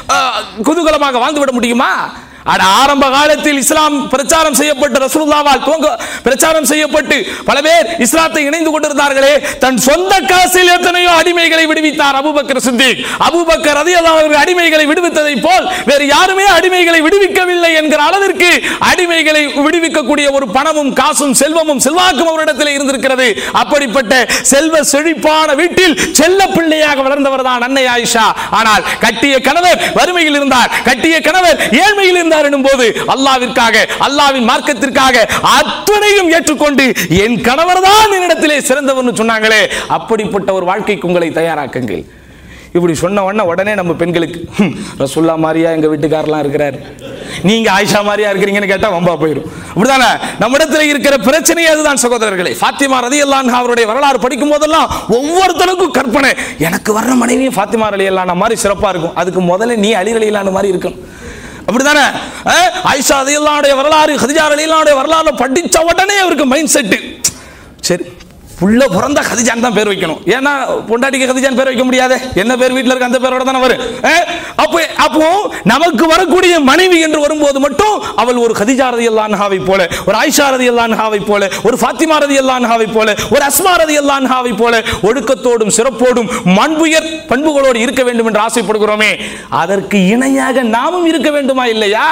குதூகலமாக வாழ்ந்துவிட முடியுமா? ஆரம்ப காலத்தில் இஸ்லாம் பிரச்சாரம் செய்யப்பட்டு ரசூலுல்லாஹ்வால் துவங்க பிரச்சாரம் செய்யப்பட்டு பல பேர் இஸ்லாத்தை இணைந்து கொண்டிருந்தார்களே, தன் சொந்த காசில் எத்தனையோ அடிமைகளை விடுவித்தார் அபூபக்கர் சித்திக். அபூபக்கர் ரலியல்லாஹு அன்ஹு அடிமைகளை விடுவித்ததை போல் வேறு யாருமே அடிமைகளை விடுவிக்கவில்லை என்கிற அளவிற்கு அடிமைகளை விடுவிக்கக்கூடிய ஒரு பணமும் காசும் செல்வமும் செல்வாக்கும் அவரிடத்தில் இருந்திருக்கிறது. அப்படிப்பட்ட செல்வ செழிப்பான வீட்டில் செல்ல பிள்ளையாக வளர்ந்தவர் தான் அன்னை ஆயிஷா. ஆனால் கட்டிய கணவர் வறுமையில் இருந்தார், கட்டிய கணவர் ஏழ்மையில் இருந்தார் போது அல்லாஹ்விற்காக அல்லாஹ்வின் மார்க்கத்திற்காக அத்தனையும் ஏற்றுக்கொண்டு என் கணவர் தான் என்னிடத்திலே சிறந்தவர்னு சொன்னாங்களே, அப்படிப்பட்ட ஒரு வாழ்க்கைக்கு உங்களை தயாராக்குங்கள். இப்படி சொன்ன உடனே உடனே நம்ம பெண்களுக்கு ரசூல்லா மாதிரியா எங்க வீட்டுக்காரெல்லாம் இருக்கிறார், நீங்க ஆயிஷா மாதிரியா இருக்கிறீங்கன்னு கேட்டா வம்பா போயிடும். அப்படிதானே? நம்ம இடத்துல இருக்கிற பிரச்சனை அதுதான் சகோதரர்களே. ஃபாத்திமா ரலியல்லாஹு அன்ஹா அவருடைய வரலாறு படிக்கும் போதெல்லாம் ஒவ்வொருத்தருக்கும் கற்பனை, எனக்கு வர்ற மனைவி ஃபாத்திமா ரலியல்லாஹு அன்ஹா மாதிரி சிறப்பா இருக்கும், அதுக்கு முதல்ல நீ அலி ரலியல்லாஹு அன்ஹு மாதிரி இருக்கணும். அப்படிதானே? ஆயிஷா ரலியல்லாஹு வரலாறு, கதீஜா ரலியல்லாஹு வரலாறு படிச்ச உடனே அவருக்கு மைண்ட் செட், சரி புள்ள பிறந்தா கதீஜான் தான் பேர் வைக்கணும். ஏன்னா பொண்டாட்டிக்கு கதீஜான் பேர் வைக்க முடியாது, என்ன பேர் வீட்டில் இருக்க அந்த பேரோட தானே வரும். அப்போ அப்போ நமக்கு வரக்கூடிய மனைவி என்று வரும்போது மட்டும் அவள் ஒரு கதீஜா ரலியல்லாஹு அன்ஹாவை போல, ஒரு ஆயிஷா ரலியல்லாஹு அன்ஹாவை போல, ஒரு ஃபாத்திமா ரலியல்லாஹு அன்ஹாவை போல, ஒரு அஸ்மா ரலியல்லாஹு அன்ஹாவை போல ஒழுக்கத்தோடும் சிறப்போடும் மண்புயர் பண்புகளோடு இருக்க வேண்டும் என்று ஆசைப்படுகிறோமே, அதற்கு இணையாக நாமும் இருக்க வேண்டுமா இல்லையா?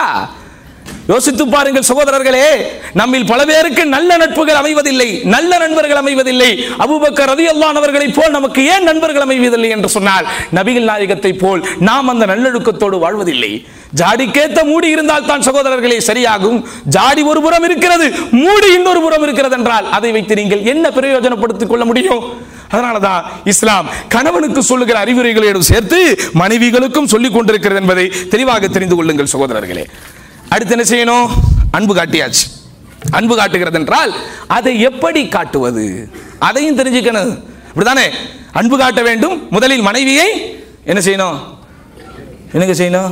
யோசித்து பாருங்கள் சகோதரர்களே. நம்மில் பல பேருக்கு நல்ல நட்புகள் அமைவதில்லை, நல்ல நண்பர்கள் அமைவதில்லை. அபூபக்கர் ரலியல்லாஹு அன்ஹு அவர்களைப் போல் நமக்கு ஏன் நண்பர்கள் அமைவதில்லை என்று சொன்னால், நபிகள் நாயகத்தை போல் நாம் அந்த நல்லொழுக்கத்தோடு வாழ்வதில்லை. ஜாடிக்கேத்த மூடி இருந்தால் தான் சகோதரர்களே சரியாகும். ஜாடி ஒரு புறம் இருக்கிறது, மூடி இன்னொரு புறம் இருக்கிறது என்றால் அதை வைத்து நீங்கள் என்ன பிரயோஜனப்படுத்திக் கொள்ள முடியும்? அதனாலதான் இஸ்லாம் கணவனுக்கு சொல்லுகிற அறிவுரைகளோடு சேர்த்து மனைவிகளுக்கும் சொல்லிக் கொண்டிருக்கிறது என்பதை தெளிவாக தெரிந்து கொள்ளுங்கள் சகோதரர்களே. அடுத்து என்ன செய்யணும்? அன்பு காட்டியாச்சு. அன்பு காட்டுகிறது என்றால் அதை எப்படி காட்டுவது அதையும் தெரிஞ்சுக்கணும். அப்படிதானே? அன்பு காட்ட வேண்டும். முதலில் மனைவியை என்ன செய்யணும்? என்னங்க செய்யணும்?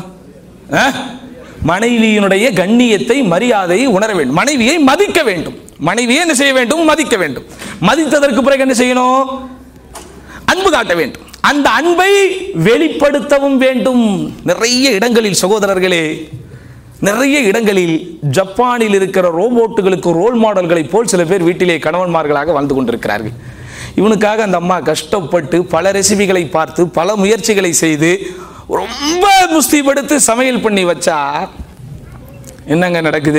மனைவியினுடைய கண்ணியத்தை மரியாதையை உணர வேண்டும், மனைவியை மதிக்க வேண்டும். மனைவியை என்ன செய்ய வேண்டும்? மதிக்க வேண்டும். மதித்ததற்கு பிறகு என்ன செய்யணும்? அன்பு காட்ட வேண்டும். அந்த அன்பை வெளிப்படுத்தவும் வேண்டும். நிறைய இடங்களில் சகோதரர்களே, நிறைய இடங்களில் ஜப்பானில் இருக்கிற ரோபோட்டுகளுக்கு ரோல் மாடல்களை போல் சில பேர் வீட்டிலே கணவன்மார்களாக வாழ்ந்து கொண்டிருக்கிறார்கள். இவனுக்காக அந்த அம்மா கஷ்டப்பட்டு பல ரெசிபிகளை பார்த்து பல முயற்சிகளை செய்து ரொம்ப முஸ்தீபடுத்து சமையல் பண்ணி வச்சா என்னங்க நடக்குது?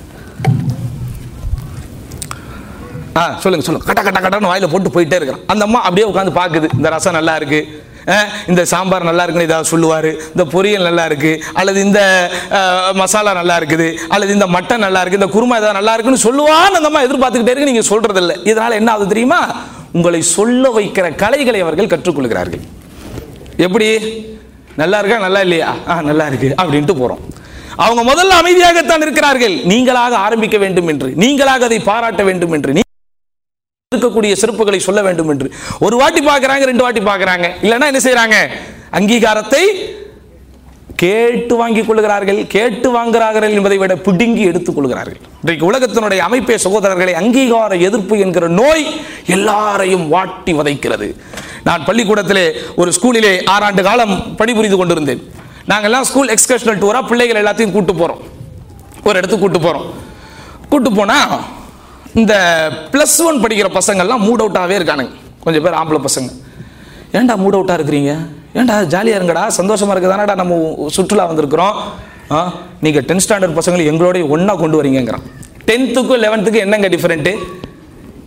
ஆ சொல்லுங்க சொல்லுங்க. கட்ட கட்ட கட்டன்னு வாயில போட்டு போயிட்டே இருக்கிறான். அந்த அம்மா அப்படியே உட்காந்து பார்க்குது, இந்த ரசம் நல்லா இருக்கு, இந்த சாம்பார் நல்லா இருக்குன்னு ஏதாவது சொல்லுவார், இந்த பொரியல் நல்லா இருக்கு, அல்லது இந்த மசாலா நல்லா இருக்குது, அல்லது இந்த மட்டன் நல்லா இருக்கு, இந்த குருமா ஏதாவது நல்லா இருக்குன்னு சொல்லுவான்னு அந்த அம்மா எதிர்பார்த்துக்கிட்டே இருக்கு. நீங்க சொல்றது இல்லை. இதனால என்ன ஆகுது தெரியுமா? உங்களை சொல்ல வைக்கிற கலைகளை அவர்கள் கற்றுக்கொள்கிறார்கள். எப்படி? நல்லா இருக்கா நல்லா இல்லையா? ஆ நல்லா இருக்கு அப்படின்ட்டு போறோம். அவங்க முதல்ல அமைதியாகத்தான் இருக்கிறார்கள். நீங்களாக ஆரம்பிக்க வேண்டும் என்று, நீங்களாக அதை பாராட்ட வேண்டும் என்று, இருக்கக்கூடிய சிறப்புகளை சொல்ல வேண்டும் என்று ஒரு வாட்டி பார்க்கறாங்க, ரெண்டு வாட்டி பார்க்கறாங்க. இல்லைன்னா என்ன செய்யறாங்க? அங்கீகாரத்தை கேட்டு வாங்கிக் கொள்கிறார்கள். கேட்டு வாங்குகிறார்கள் என்பதை விட பிடுங்கி எடுத்துக் கொள்கிறார்கள். இன்றைக்கு உலகத்தினுடைய அமைப்பே சகோதரர்களை அங்கீகார எதிர்ப்பு என்கிற நோய் எல்லாரையும் வாட்டி வதைக்கிறது. நான் பள்ளிக்கூடத்திலே ஒரு ஸ்கூலிலே ஆறாண்டு காலம் பணிபுரிந்து கொண்டிருந்தேன். நாங்கெல்லாம் ஸ்கூல் எக்ஸ்கர்ஷனல் டூரா பிள்ளைகள் எல்லாத்தையும் கூட்டு போறோம், ஒரு இடத்துக்கு கூட்டு போறோம். கூட்டு போனா இந்த பிளஸ் ஒன் படிக்கிற பசங்கள்லாம் மூட் அவுட்டாகவே இருக்கானுங்க. கொஞ்சம் பேர் ஆம்பளை பசங்க, ஏன்டா மூட் அவுட்டாக இருக்கிறீங்க? ஏன்டா ஜாலியாக இருங்கடா, சந்தோஷமாக இருக்குதானடா, நம்ம சுற்றுலா வந்திருக்கிறோம். ஆ நீங்கள் டென்த் ஸ்டாண்டர்ட் பசங்களை எங்களோட ஒன்றா கொண்டு வரீங்கிறான். டென்த்துக்கும் லெவன்த்துக்கும் என்னங்க டிஃப்ரெண்ட்டு?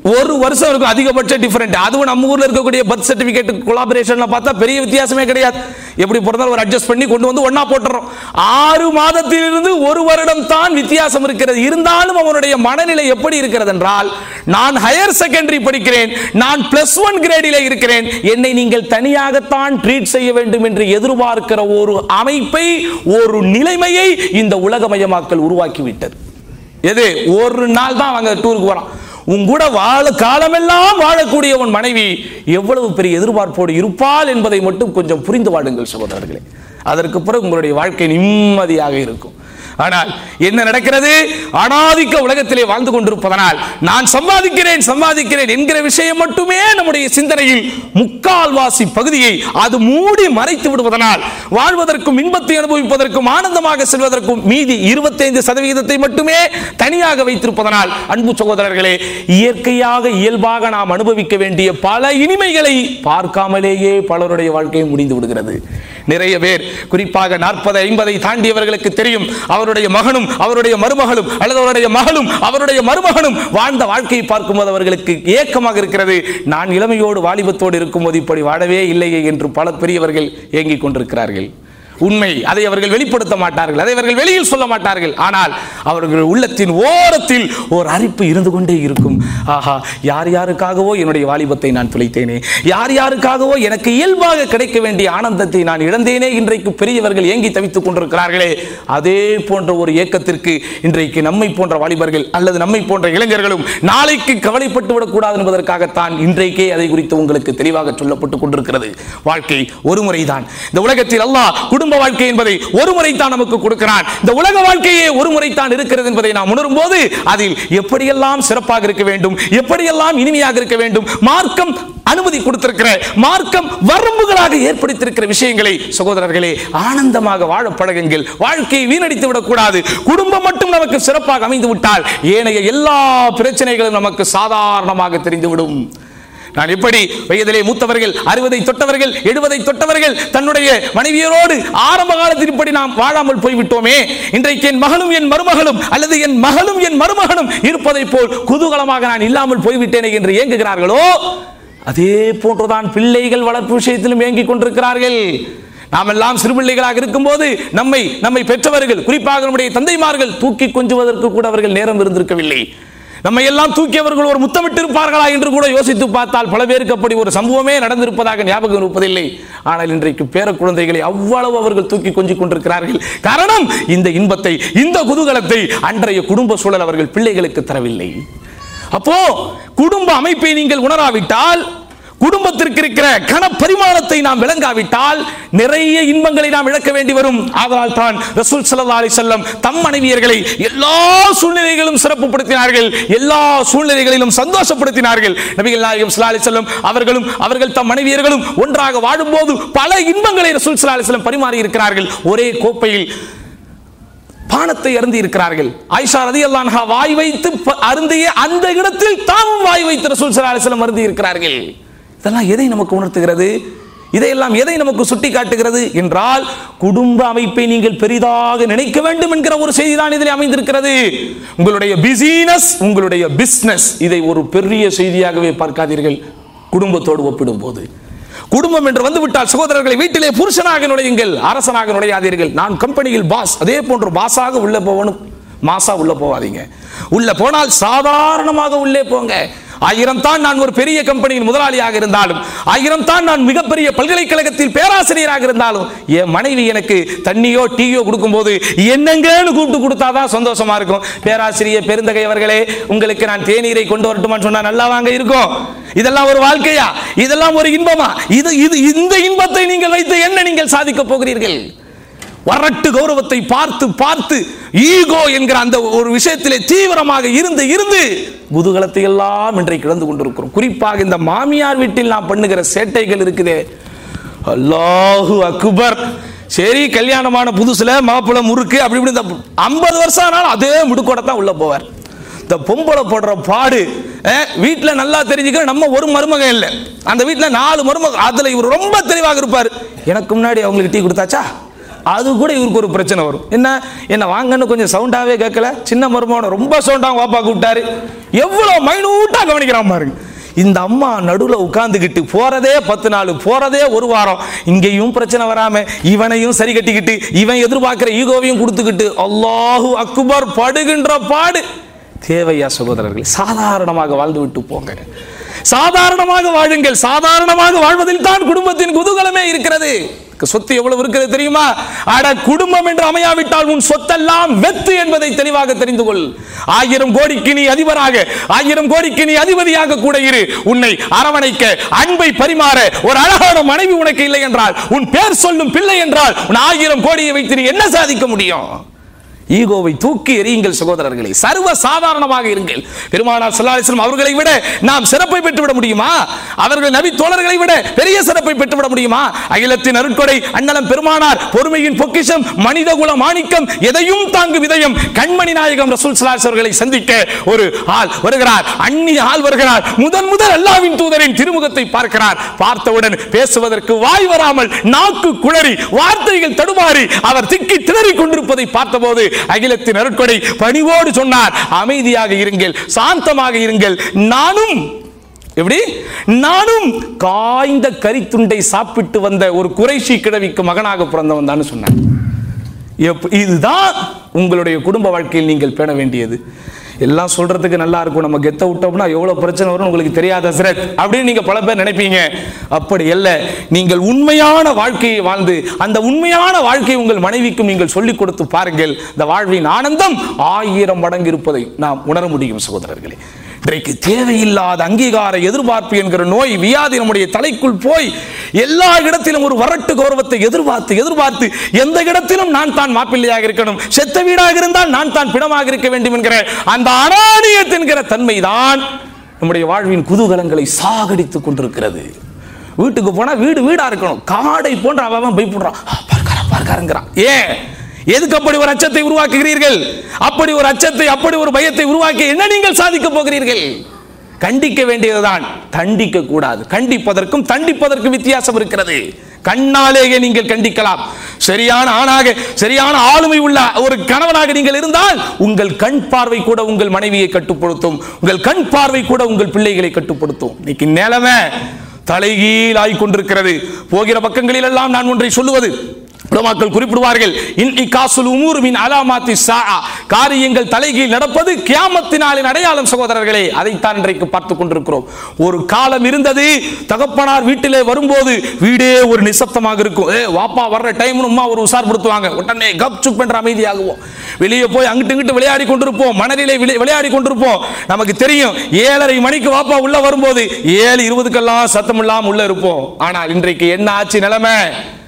ஒரு வருஷம் இருக்கும் அதிகபட்ச டிஃபரெண்ட். அதுவும் நம்ம ஊர்ல இருக்கக்கூடிய பர்த் சர்டிபிகேட் கொலாபரேஷன்ல பார்த்தா பெரிய வித்தியாசமே கிடையாது. எப்படி பிறந்தாலும் ஒரு அட்ஜஸ்ட் பண்ணி கொண்டு வந்து ஒண்ணா போட்டுறோம். ஆறு மாதத்திலிருந்து ஒரு வருடம் தான் வித்தியாசம் இருக்கிறது. இருந்தாலும் அவனுடைய மனநிலை எப்படி இருக்கிறது என்றால், நான் ஹையர் செகண்டரி படிக்கிறேன், நான் பிளஸ் ஒன் கிரேடில் இருக்கிறேன், என்னை நீங்கள் தனியாகத்தான் ட்ரீட் செய்ய வேண்டும் என்று எதிர்பார்க்கிற ஒரு அமைப்பை, ஒரு நிலைமையை இந்த உலகமயமாக்கல் உருவாக்கிவிட்டது. எது ஒரு நாள் தான் அவங்க டூருக்கு போறான், உங்கூட வாழ காலமெல்லாம் வாழக்கூடிய உன் மனைவி எவ்வளவு பெரிய எதிர்பார்ப்போடு இருப்பாள் என்பதை மட்டும் கொஞ்சம் புரிந்து வாடுங்கள் சகோதரர்களே. அதற்கு பிறகு உங்களுடைய வாழ்க்கை நிம்மதியாக இருக்கும். ஆனால் என்ன நடக்கிறது? அனாதிக்க உலகத்திலே வாழ்ந்து கொண்டிருப்பதனால் நான் சம்பாதிக்கிறேன் சம்பாதிக்கிறேன் என்கிற விஷயம் மட்டுமே நம்முடைய சிந்தனையில் முக்கால்வாசி பகுதியை அது மூடி மறைத்து விடுவதனால் வாழ்வதற்கும் இன்பத்தை அனுபவிப்பதற்கும் ஆனந்தமாக செல்வதற்கும் மீதி இருபத்தைந்து சதவீதத்தை மட்டுமே தனியாக வைத்திருப்பதனால், அன்பு சகோதரர்களே, இயற்கையாக இயல்பாக நாம் அனுபவிக்க வேண்டிய பல இனிமைகளை பார்க்காமலேயே பலருடைய வாழ்க்கை முடிந்து விடுகிறது. நிறைய பேர், குறிப்பாக நாற்பது ஐம்பதை தாண்டியவர்களுக்கு தெரியும், அவருடைய மகனும் அவருடைய மருமகளும் அல்லது அவருடைய மகளும் அவருடைய மருமகனும் வாழ்ந்த வாழ்க்கையை பார்க்கும்போது அவர்களுக்கு ஏக்கமாக இருக்கிறது, நான் இளமையோடு வாலிபத்தோடு இருக்கும்போது இப்படி வாழவே இல்லையே என்று பல பெரியவர்கள் ஏங்கிக் கொண்டிருக்கிறார்கள். உண்மை, அதை அவர்கள் வெளிப்படுத்த மாட்டார்கள், அதை அவர்கள் வெளியில் சொல்ல மாட்டார்கள். ஆனால் அவர்கள் உள்ளத்தின் ஓரத்தில் ஒரு அரிப்பு இருந்து கொண்டே இருக்கும். ஆஹா, யார் யாருக்காகவோ என்னுடைய வாலிபத்தை நான் துளைத்தேனே, யார் யாருக்காகவோ எனக்கு இயல்பாக கிடைக்க வேண்டிய ஆனந்தத்தை நான் இழந்தேனே, இன்றைக்கு பெரியவர்கள் ஏங்கி தவித்துக் கொண்டிருக்கிறார்களே, அதே போன்ற ஒரு ஏக்கத்திற்கு இன்றைக்கு நம்மை போன்ற வாலிபர்கள் அல்லது நம்மை போன்ற இளைஞர்களும் நாளைக்கு கவலைப்பட்டு விடக்கூடாது என்பதற்காகத்தான் இன்றைக்கே அதை குறித்து உங்களுக்கு தெளிவாக சொல்லப்பட்டுக் கொண்டிருக்கிறது. வாழ்க்கை ஒரு முறைதான். இந்த உலகத்தில் அல்லாஹ் குடும்ப வாழ்க்கை என்பதை ஒரு முறைதான் நமக்கு கொடுக்கிறான். இந்த உலக வாழ்க்கையே ஒரு முறைதான் இருக்கிறது என்பதை நாம் உணரும் போது அதில் எப்படியெல்லாம் சிறப்பாக இருக்க வேண்டும், எப்படியெல்லாம் இனிமையாக இருக்க வேண்டும், மார்க்கம் அனுமதி கொடுத்திருக்கிற, மார்க்கம் வரம்புகளாக ஏற்படுத்தியிருக்கிற விஷயங்களை சகோதரர்களே ஆனந்தமாக வாழ பழகுங்கள். வாழ்க்கையை வீணடித்து விடக்கூடாது. குடும்பம் மட்டும் நமக்கு சிறப்பாக அமைந்து விட்டால் ஏனைய எல்லா பிரச்சனைகளும் நமக்கு சாதாரணமாக தெரிந்துவிடும். நான் எப்படி வயதிலே மூத்தவர்கள், அறுபதை தொட்டவர்கள், எழுபதை தொட்டவர்கள் தன்னுடைய மனைவியரோடு ஆரம்ப காலத்தில் இப்படி நாம் வாழாமல் போய்விட்டோமே, இன்றைக்கு என் மகனும் என் மருமகளும் அல்லது என் மகளும் என் மருமகனும் இருப்பதை போல் குதூகலமாக நான் இல்லாமல் போய்விட்டேனே என்று ஏங்குகிறார்களோ, அதே போன்றுதான் பிள்ளைகள் வளர்ப்பு விஷயத்திலும் ஏங்கிக் கொண்டிருக்கிறார்கள். நாம் எல்லாம் சிறுபிள்ளைகளாக இருக்கும் போது நம்மை நம்மை பெற்றவர்கள், குறிப்பாக நம்முடைய தந்தைமார்கள் தூக்கி கொஞ்சுவதற்கு கூட அவர்கள் நேரம் இருந்திருக்கவில்லை. நம்மை எல்லாம் தூக்கியவர்கள் ஒரு முத்தமிட்டு இருப்பார்களா என்று கூட யோசித்து பார்த்தால் பல பேருக்கு அப்படி ஒரு சம்பவமே நடந்திருப்பதாக ஞாபகம் இருப்பதில்லை. ஆனால் இன்றைக்கு பேர குழந்தைகளை அவ்வளவு அவர்கள் தூக்கி கொஞ்சிக் கொண்டிருக்கிறார்கள். காரணம், இந்த இன்பத்தை, இந்த குதூகலத்தை அன்றைய குடும்ப சூழல் அவர்கள் பிள்ளைகளுக்கு தரவில்லை. அப்போ குடும்ப அமைப்பை நீங்கள் உணராவிட்டால், குடும்பத்திற்கு இருக்கிற கன பரிமாணத்தை நாம் விளங்காவிட்டால் நிறைய இன்பங்களை நாம் இழக்க வேண்டி வரும். அதனால் தான் ரசூல் ஸல்லல்லாஹு அலைஹி வஸல்லம் தம் மனைவியர்களை எல்லா சூழ்நிலைகளிலும் சிறப்புப்படுத்தினார்கள், எல்லா சூழ்நிலைகளிலும் சந்தோஷப்படுத்தினார்கள். நபிகள் நாயகம் ஸல்லல்லாஹு அலைஹி வஸல்லம் அவர்களும் அவர்கள் தம் மனைவியர்களும் ஒன்றாக வாழும்போது பல இன்பங்களை ரசூல் ஸல்லல்லாஹு அலைஹி வஸல்லம் பரிமாறி இருக்கிறார்கள். ஒரே கோப்பையில் பானத்தை அருந்தி இருக்கிறார்கள். ஆயிஷா ரலியல்லாஹு அன்ஹா வாய் வைத்து அருந்திய அந்த இடத்தில் தாமும் வாய் வைத்து ரசூல் ஸல்லல்லாஹு அலைஹி வஸல்லம் அருந்தி இருக்கிறார்கள். இதெல்லாம் எதை நமக்கு உணர்த்துகிறது? இதையெல்லாம் எதை நமக்கு சுட்டி காட்டுகிறது என்றால், குடும்ப அமைப்பை நீங்கள் பெரிதாக நினைக்க வேண்டும் என்கிற ஒரு செய்தி தான் இதில் அமைந்திருக்கிறது. உங்களுடைய பிசினஸ், உங்களுடைய பிசினஸ், இதை ஒரு பெரிய செய்தியாகவே பார்க்காதீர்கள். குடும்பத்தோடு ஒப்பிடும் போது, குடும்பம் என்று வந்துவிட்டால் சகோதரர்களை, வீட்டிலே புருஷனாக நுழையுங்கள், அரசனாக நுழையாதீர்கள். நான் கம்பெனியில் பாஸ், அதே போன்று பாஸாக உள்ள போகணும், மாசா உள்ள போவாதீங்க. உள்ள போனால் சாதாரணமாக உள்ளே போங்க. ஆயிரம் தான் நான் ஒரு பெரிய கம்பெனியின் முதலாளியாக இருந்தாலும், ஆயிரம் தான் நான் மிகப்பெரிய பல்கலைக்கழகத்தில் பேராசிரியராக இருந்தாலும், என் மனைவி எனக்கு தண்ணியோ டீயோ கொடுக்கும் போது என்னங்கன்னு கூப்பிட்டு கொடுத்தாதான் சந்தோஷமா இருக்கும். பேராசிரியர் பெருந்தகை அவர்களே, உங்களுக்கு நான் தேநீரை கொண்டு வரட்டுமான்னு சொன்னா நல்லா வாங்க இருக்கும். இதெல்லாம் ஒரு வாழ்க்கையா? இதெல்லாம் ஒரு இன்பமா? இது இது இந்த இன்பத்தை நீங்கள் வைத்து என்ன நீங்கள் சாதிக்க போகிறீர்கள்? வரட்டு கௌரவத்தை பார்த்து பார்த்து ஈகோ என்கிற அந்த ஒரு விஷயத்திலே தீவிரமாக இருந்து இருந்து குதூகலத்தை எல்லாம் இன்றைக்கு இழந்து கொண்டிருக்கிறோம். குறிப்பாக இந்த மாமியார் வீட்டில் நாம் பண்ணுகிற சேட்டைகள் இருக்குதே, அல்லாஹு அக்பர். சரி, கல்யாணமான புதுசுல மாப்பிள்ளை முறுக்கு அப்படி இப்படி ஐம்பது வருஷம் ஆனாலும் அதே முடுக்கோட தான் உள்ள போவார். இந்த பொம்பளை போடுற பாடு வீட்டில் நல்லா தெரிஞ்சுக்க. நம்ம ஒரு மருமகன் இல்லை, அந்த வீட்டில் நாலு மருமகன். அதுல இவர் ரொம்ப தெளிவாக இருப்பார். எனக்கு முன்னாடி அவங்களுக்கு டீ கொடுத்தாச்சா, அது கூட இவருக்கு ஒரு பிரச்சனை வரும். என்ன என்ன வாங்கன்னு கொஞ்சம் சவுண்டாவே கேட்கல, சின்ன மருமகனை ரொம்ப சவுண்டாக வாப்பா கூப்பிட்டாரு, எவ்வளவு மைனூட்டா கவனிக்கிறான் பாருங்க. இந்த அம்மா நடுவில் உட்கார்ந்துக்கிட்டு போறதே பத்து நாள், போறதே ஒரு வாரம், இங்கேயும் பிரச்சனை வராம இவனையும் சரி கட்டிக்கிட்டு இவன் எதிர்பார்க்கிற ஈகோவையும் கொடுத்துக்கிட்டு அல்லாஹு அக்பர் படுகின்ற பாடு தேவையா சகோதரர்கள்? சாதாரணமாக வாழ்ந்து விட்டு போங்க, சாதாரணமாக வாழுங்கள். சாதாரணமாக வாழ்வதில் தான் குடும்பத்தின் குதூகலமே இருக்கிறது. சொத்து எவ்வளவு இருக்கிறது தெரியுமா? அட குடும்பம் என்று அமையாவிட்டால் உன் சொத்தெல்லாம் வெத்து என்பதை தெளிவாக தெரிந்து கொள். ஆயிரம் கோடிக்கு நீ அதிபராக, ஆயிரம் கோடிக்கு நீ அதிபதியாக கூட இரு, உன்னை அரவணைக்க அன்பை பரிமாற ஒரு அழகான மனைவி உனக்கு இல்லை என்றால், உன் பேர் சொல்லும் பிள்ளை என்றால், உன் ஆயிரம் கோடியை வைத்து நீ என்ன சாதிக்க முடியும்? ஈகோவை தூக்கி எறியுங்கள் சகோதரர்களே, சர்வ சாதாரணமாக இருங்கள். பெருமானார் ஸல்லல்லாஹு அலைஹி வஸல்லம் அவர்களை விட நாம் சிறப்பை பெற்றுவிட முடியுமா? அவர்கள் நபி தோழர்களை விட பெரிய சிறப்பை பெற்றுவிட முடியுமா? அகிலத்தின் அருட்கொடை அண்ணலம் பெருமானார், பொறுமையின் பொக்கிஷம், மனிதகுல மாணிக்கம், எதையும் தாங்கும் இதயம், கண்மணி நாயகம் ரசூல் ஸல்லல்லாஹு அலைஹி வஸல்லம் அவர்களை சந்திக்க ஒரு ஆள் வருகிறார், அந்நிய ஆள் வருகிறார். முதன் முதல் அல்லாஹ்வின் தூதரின் திருமுகத்தை பார்க்கிறார். பார்த்தவுடன் பேசுவதற்கு வாய் வராமல் நாக்கு குளறி வார்த்தைகள் தடுமாறி அவர் திக்கி திணறிக் கொண்டிருப்பதை பார்த்தபோது அகிலத்தின் அருட்கொடை பணிவோடு சொன்னார், அமைதியாக இருங்கள், சாந்தமாக இருங்கள். நானும் எப்படி நானும் காய்ந்த கரித்துண்டை சாப்பிட்டு வந்த ஒரு குறைஷி கிழவிக்கு மகனாக பிறந்தவன் தான் சொன்னார். இதுதான் உங்களுடைய குடும்ப வாழ்க்கையில் நீங்கள் பேண வேண்டியது. எல்லாம் சொல்றதுக்கு நல்லா இருக்கும், நம்ம கெத்த விட்டோம்னா எவ்வளவு பிரச்சனை வரும் உங்களுக்கு தெரியாத ஹஸ்ரத் அப்படின்னு நீங்க பல பேர் நினைப்பீங்க. அப்படி அல்ல. நீங்கள் உண்மையான வாழ்க்கையை வாழ்ந்து அந்த உண்மையான வாழ்க்கையை உங்கள் மனைவிக்கும் நீங்கள் சொல்லிக் கொடுத்து பாருங்கள். இந்த வாழ்வின் ஆனந்தம் ஆயிரம் மடங்கு இருப்பதை நாம் உணர முடியும் சகோதரர்களே. இன்றைக்கு தேவையில்லாத அங்கீகார எதிர்பார்ப்பு என்கிற நோய் வியாதி நம்முடைய தலைக்குள் போய் எல்லா இடத்திலும் ஒரு வரட்டு கௌரவத்தை எதிர்பார்த்து எதிர்பார்த்து எந்த இடத்திலும் நான் தான் மாப்பிள்ளையாக இருக்கணும், செத்த வீடாக இருந்தால் நான் தான் பிணமாக இருக்க வேண்டும் என்கிற அந்த அனானியத் என்கிற தன்மை தான் நம்முடைய வாழ்வின் குதூகலங்களை சாகடித்துக் கொண்டிருக்கிறது. வீட்டுக்கு போனா வீடு வீடா இருக்கணும், காடை போன்ற அவன் பயப்படுறான், பார்க்கார பார்க்காரங்கிறான். ஏன் எதுக்கு அப்படி ஒரு அச்சத்தை உருவாக்குகிறீர்கள்? அப்படி ஒரு அச்சத்தை, அப்படி ஒரு பயத்தை உருவாக்கி என்ன நீங்கள் சாதிக்க போகிறீர்கள்? கண்டிக்க வேண்டியதுதான், தண்டிக்க கூடாது. கண்டிப்பதற்கும் தண்டிப்பதற்கும் வித்தியாசம் இருக்கிறது. கண்ணாலேயே நீங்கள் கண்டிக்கலாம். சரியான ஆணாக, சரியான ஆளுமை உள்ள ஒரு கணவனாக நீங்கள் இருந்தால் உங்கள் கண் பார்வை கூட உங்கள் மனைவியை கட்டுப்படுத்தும், உங்கள் கண் பார்வை கூட உங்கள் பிள்ளைகளை கட்டுப்படுத்தும். இன்னைக்கு நிலைமை தலைகீழ் ஆகிக் கொண்டிருக்கிறது. போகிற பக்கங்களில் எல்லாம் நான் ஒன்றை சொல்லுவது, உலமாக்கள் குறிப்பிடுவார்கள், இன்இகாசுல் உமூர் மின் அலாமாத்தி ஸாஅ, காரியங்கள் தலைகீழ் நடப்பது கியாமத்தினாலின் அடையாளம் சகோதரர்களே. அதைத்தான் இன்றைக்கு பார்த்துக் கொண்டிருக்கிறோம். ஒரு காலம் இருந்தது, தகப்பனார் வீட்டிலே வரும்போது வீடே ஒரு நிசப்தமாக இருக்கும். ஏ வாப்பா வர்ற டைம் உம்மா ஒரு உசார்படுத்துவாங்க, உடனே கப் சுப் என்ற அமைதியாகுவோம். வெளியே போய் அங்கிட்டு இங்கிட்டு விளையாடி கொண்டிருப்போம், மணலிலே விளையாடி கொண்டிருப்போம். நமக்கு தெரியும் ஏழரை மணிக்கு வாப்பா உள்ள வரும்போது ஏழு இருபதுக்கெல்லாம் சத்தம் இல்லாம உள்ள இருப்போம். ஆனால் இன்றைக்கு என்ன ஆச்சு நிலைமை?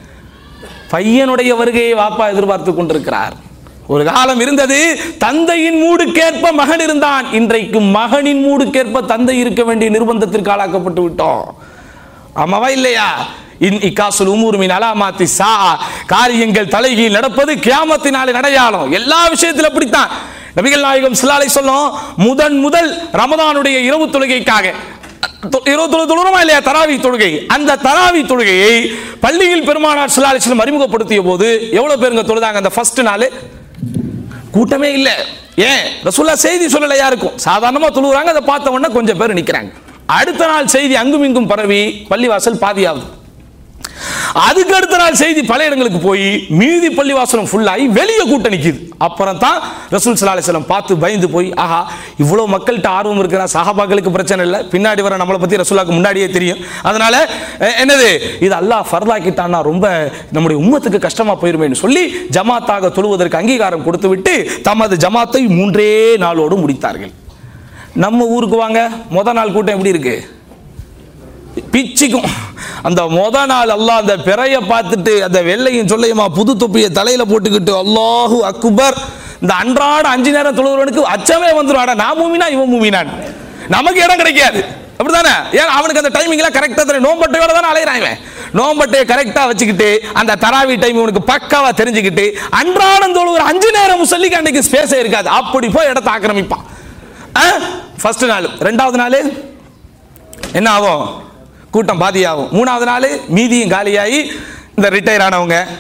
பையனுடைய வருகையை வாப்பா எதிர்பார்த்து கொண்டிருக்கிறார். ஒரு காலம் இருந்தது, தந்தையின் மூடுக்கேற்ப மகன் இருந்தான். இன்றைக்கு மகனின் மூடுக்கேற்ப தந்தை இருக்க வேண்டிய நிர்பந்தத்திற்கு ஆளாக்கப்பட்டு விட்டோம். ஆமாவா இல்லையா? இன்இகாசுல் உமூர் மின் அலாமாத்தி ஸாஅ, காரியங்கள் தலைகீழ் நடப்பது கியாமத்தினாலே அடையாளம். எல்லா விஷயத்திலும் அப்படித்தான். நபிகள் நாயகம் ஸல்லல்லாஹு அலைஹி வஸல்லம் முதன் முதல் ரமதானுடைய இரவு தொழுகைக்காக தொழுகிறோமா இல்லையா, தராவி தொழுகை, அந்த தராவி தொழுகையை பள்ளியில் பெருமானார் ஸல்லல்லாஹு அலைஹி வஸல்லம் அறிமுகப்படுத்திய போது எவ்வளவு பேருங்க தொழுதாங்க? அந்த ஃபர்ஸ்ட் நாள் கூட்டமே இல்லை. ஏன்? ரசூலுல்லாஹ் செய்தி சொல்லல யாருக்கும், சாதாரணமா தொழுகிறாங்க, அதை பார்த்த உடனே கொஞ்சம் பேர் நிற்கிறாங்க. அடுத்த நாள் செய்தி அங்கும் இங்கும் பரவி பள்ளிவாசல் பாதியாகுது. அதுக்கு அடுத்த நாள் செய்தி பல இடங்களுக்கு போய் மீதி பள்ளிவாசலம் ஃபுல்லாகி வெளியே கூட்ட நிற்கிது. அப்புறம் தான் ரசூல் ஸல்லல்லாஹு அலைஹி வஸல்லம் பார்த்து பயந்து போய், ஆஹா இவ்வளோ மக்கள்கிட்ட ஆர்வம் இருக்கிறா, சஹாபாக்களுக்கு பிரச்சனை இல்லை, பின்னாடி வர நம்மளை பற்றி ரசூலுல்லாஹ்க்கு முன்னாடியே தெரியும், அதனால என்னது இது அல்லாஹ் ஃபர்லாக்கிட்டான்னா ரொம்ப நம்முடைய உம்மத்துக்கு கஷ்டமா போயிருமேன்னு சொல்லி ஜமாத்தாக தொழுவதற்கு அங்கீகாரம் கொடுத்து விட்டு தமது ஜமாத்தை மூன்றே நாளோடு முடித்தார்கள். நம்ம ஊருக்கு வாங்க, முத நாள் கூட்டம் எப்படி இருக்கு? பிச்சுக்கும். அந்த முத நாள் அல்லாஹ் அந்த பிறைய பார்த்துட்டு அந்த வெள்ளையும் சொல்லையுமா புது தொப்பியை தலையில போட்டுக்கிட்டு அல்லாஹு அக்பர், இந்த அன்றாட அஞ்சு நேரம் தொழுகிறவனுக்கு அச்சமே வந்துடும், நான் மூமினா இவன் மூமினான், நமக்கு இடம் கிடைக்காது. அப்படித்தானே? ஏன் அவனுக்கு அந்த டைமிங் எல்லாம் கரெக்டா தெரியும். நோம்பட்டையோட தானே அலையிறான் இவன். நோம்பட்டையை கரெக்டா வச்சுக்கிட்டு அந்த தராவி டைம் இவனுக்கு பக்காவா தெரிஞ்சுக்கிட்டு அன்றாடம் தொழுகிற அஞ்சு நேரம் முசல்லிக்கு அன்னைக்கு ஸ்பேஸே இருக்காது, அப்படி போய் இடத்தை ஆக்கிரமிப்பான். ஃபர்ஸ்ட் நாள். ரெண்டாவது நாள் என்ன ஆகும்? கூட்டம் பாதியாகும். மூணாவது நாள் மீதியும் காலியாகி இந்த ரிட்டையர் ஆனவங்க,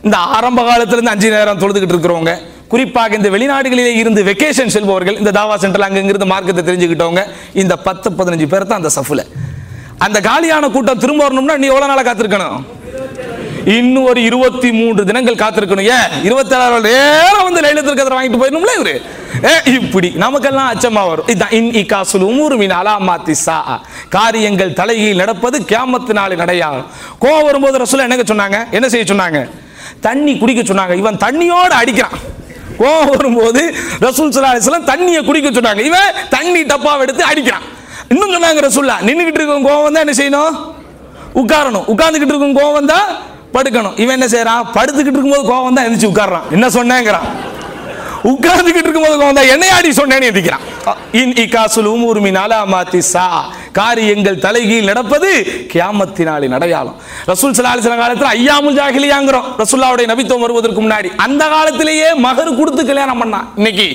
இந்த ஆரம்ப காலத்துல இருந்து அஞ்சு நேரம் தொழுதுகிட்டு இருக்கிறவங்க, குறிப்பாக இந்த வெளிநாடுகளிலே இருந்து வெக்கேஷன் செல்பவர்கள், இந்த தாவா சென்டர்ல அங்கிருந்து மார்க்கத்தை தெரிஞ்சுக்கிட்டவங்க, இந்த பத்து பதினஞ்சு பேர் தான் அந்த சஃப்ல. அந்த காலியான கூட்டம் திரும்ப வரணும்னா நீ எவ்வளவு நாளா காத்திருக்கணும்? இன்னும் ஒரு இருபத்தி மூன்று தினங்கள் காத்திருக்கணும். ஏன் இருபத்தி ஏழாவது நேரம் வந்து லைலத்துல் கத்ர் வாங்கிட்டு போயிடணும்ல இவரு. இப்படி நமக்கெல்லாம் அச்சமா வரும். இதான் இன் இகாசுல் உமூர் மின் அலாமாத்தி ஸாஅ, காரியங்கள் தலைகீழ் நடப்பது கியாமத் நாளின் அடையாளம். கோவம் வரும்போது ரசூல் என்ன சொன்னாங்க? என்ன செய்ய சொன்னாங்க? தண்ணி குடிக்க சொன்னாங்க. இவன் தண்ணியோட அடிக்கிறான். கோவம் வரும்போது ரசூல் ஸல்லல்லாஹு அலைஹி வஸல்லம் தண்ணியை குடிக்க சொன்னாங்க. இவன் தண்ணி டப்பாவை எடுத்து அடிக்கிறான். இன்னும் சொன்னாங்க ரசூலுல்லாஹ், நின்னுகிட்டு இருக்கும் கோவம் வந்தா என்ன செய்யணும்? உட்காரணும். உட்கார்ந்துகிட்டு இருக்கும் கோவம் வந்தா படுக்கணும். இவன் என்ன செய்யறான்? படுத்துக்கிட்டு இருக்கும்போது கோவம் வந்தா எந்திரிச்சு உட்கார்றான். என்ன சொன்னேங்கிறான். உட்கார்ந்துகிட்டு இருக்கும்போது கோவம் வந்தா என்னையாடி சொன்னேன்னு எந்திக்கிறான். இன் இகாசுல் உமூர் மின் அலாமாத்தி ஸாஅ, காரியங்கள் தலைகீழ் நடப்பது கியாமத்தினாலின் அடையாளம். ரசூல் ஸல்லல்லாஹு அலைஹி வஸல்லம் காலத்துல ஐயாமுல் ஜாஹிலியாங்கறோம். ரசூலுல்லாஹ்வுடைய நபித்துவம் வருவதற்கு முன்னாடி அந்த காலத்திலேயே மகர் கொடுத்து கல்யாணம் பண்ணான். இன்னைக்கு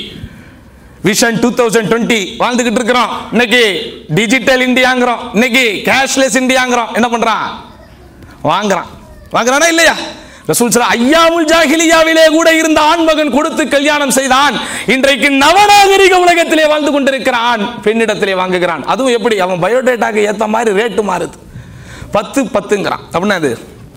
விஷன் டூ தௌசண்ட் டுவெண்ட்டி வாழ்ந்துகிட்டு இருக்கிறோம். இன்னைக்கு டிஜிட்டல் இந்தியாங்கிறோம். இன்னைக்கு கேஷ்லெஸ் இந்தியாங்கிறோம். என்ன பண்றான்? வாங்குறான். வாங்குறானா இல்லையா? ரசூல் ஸல்லல்லாஹு ஐயாமுல் ஜாஹிலியாவிலே கூட இருந்த ஆண்மகன் கொடுத்து கல்யாணம் செய்தான். இன்றைக்கு நவநாகரிக உலகத்திலே வாழ்ந்து கொண்டிருக்கிறான். பெண்ணிடத்திலே வாங்குகிறான். அதுவும் எப்படி? அவன் பயோடேட்டாக்கு ஏத்த மாதிரி ரேட்டு மாறுது. பத்து பத்துங்கிறான். அப்படின்னா அது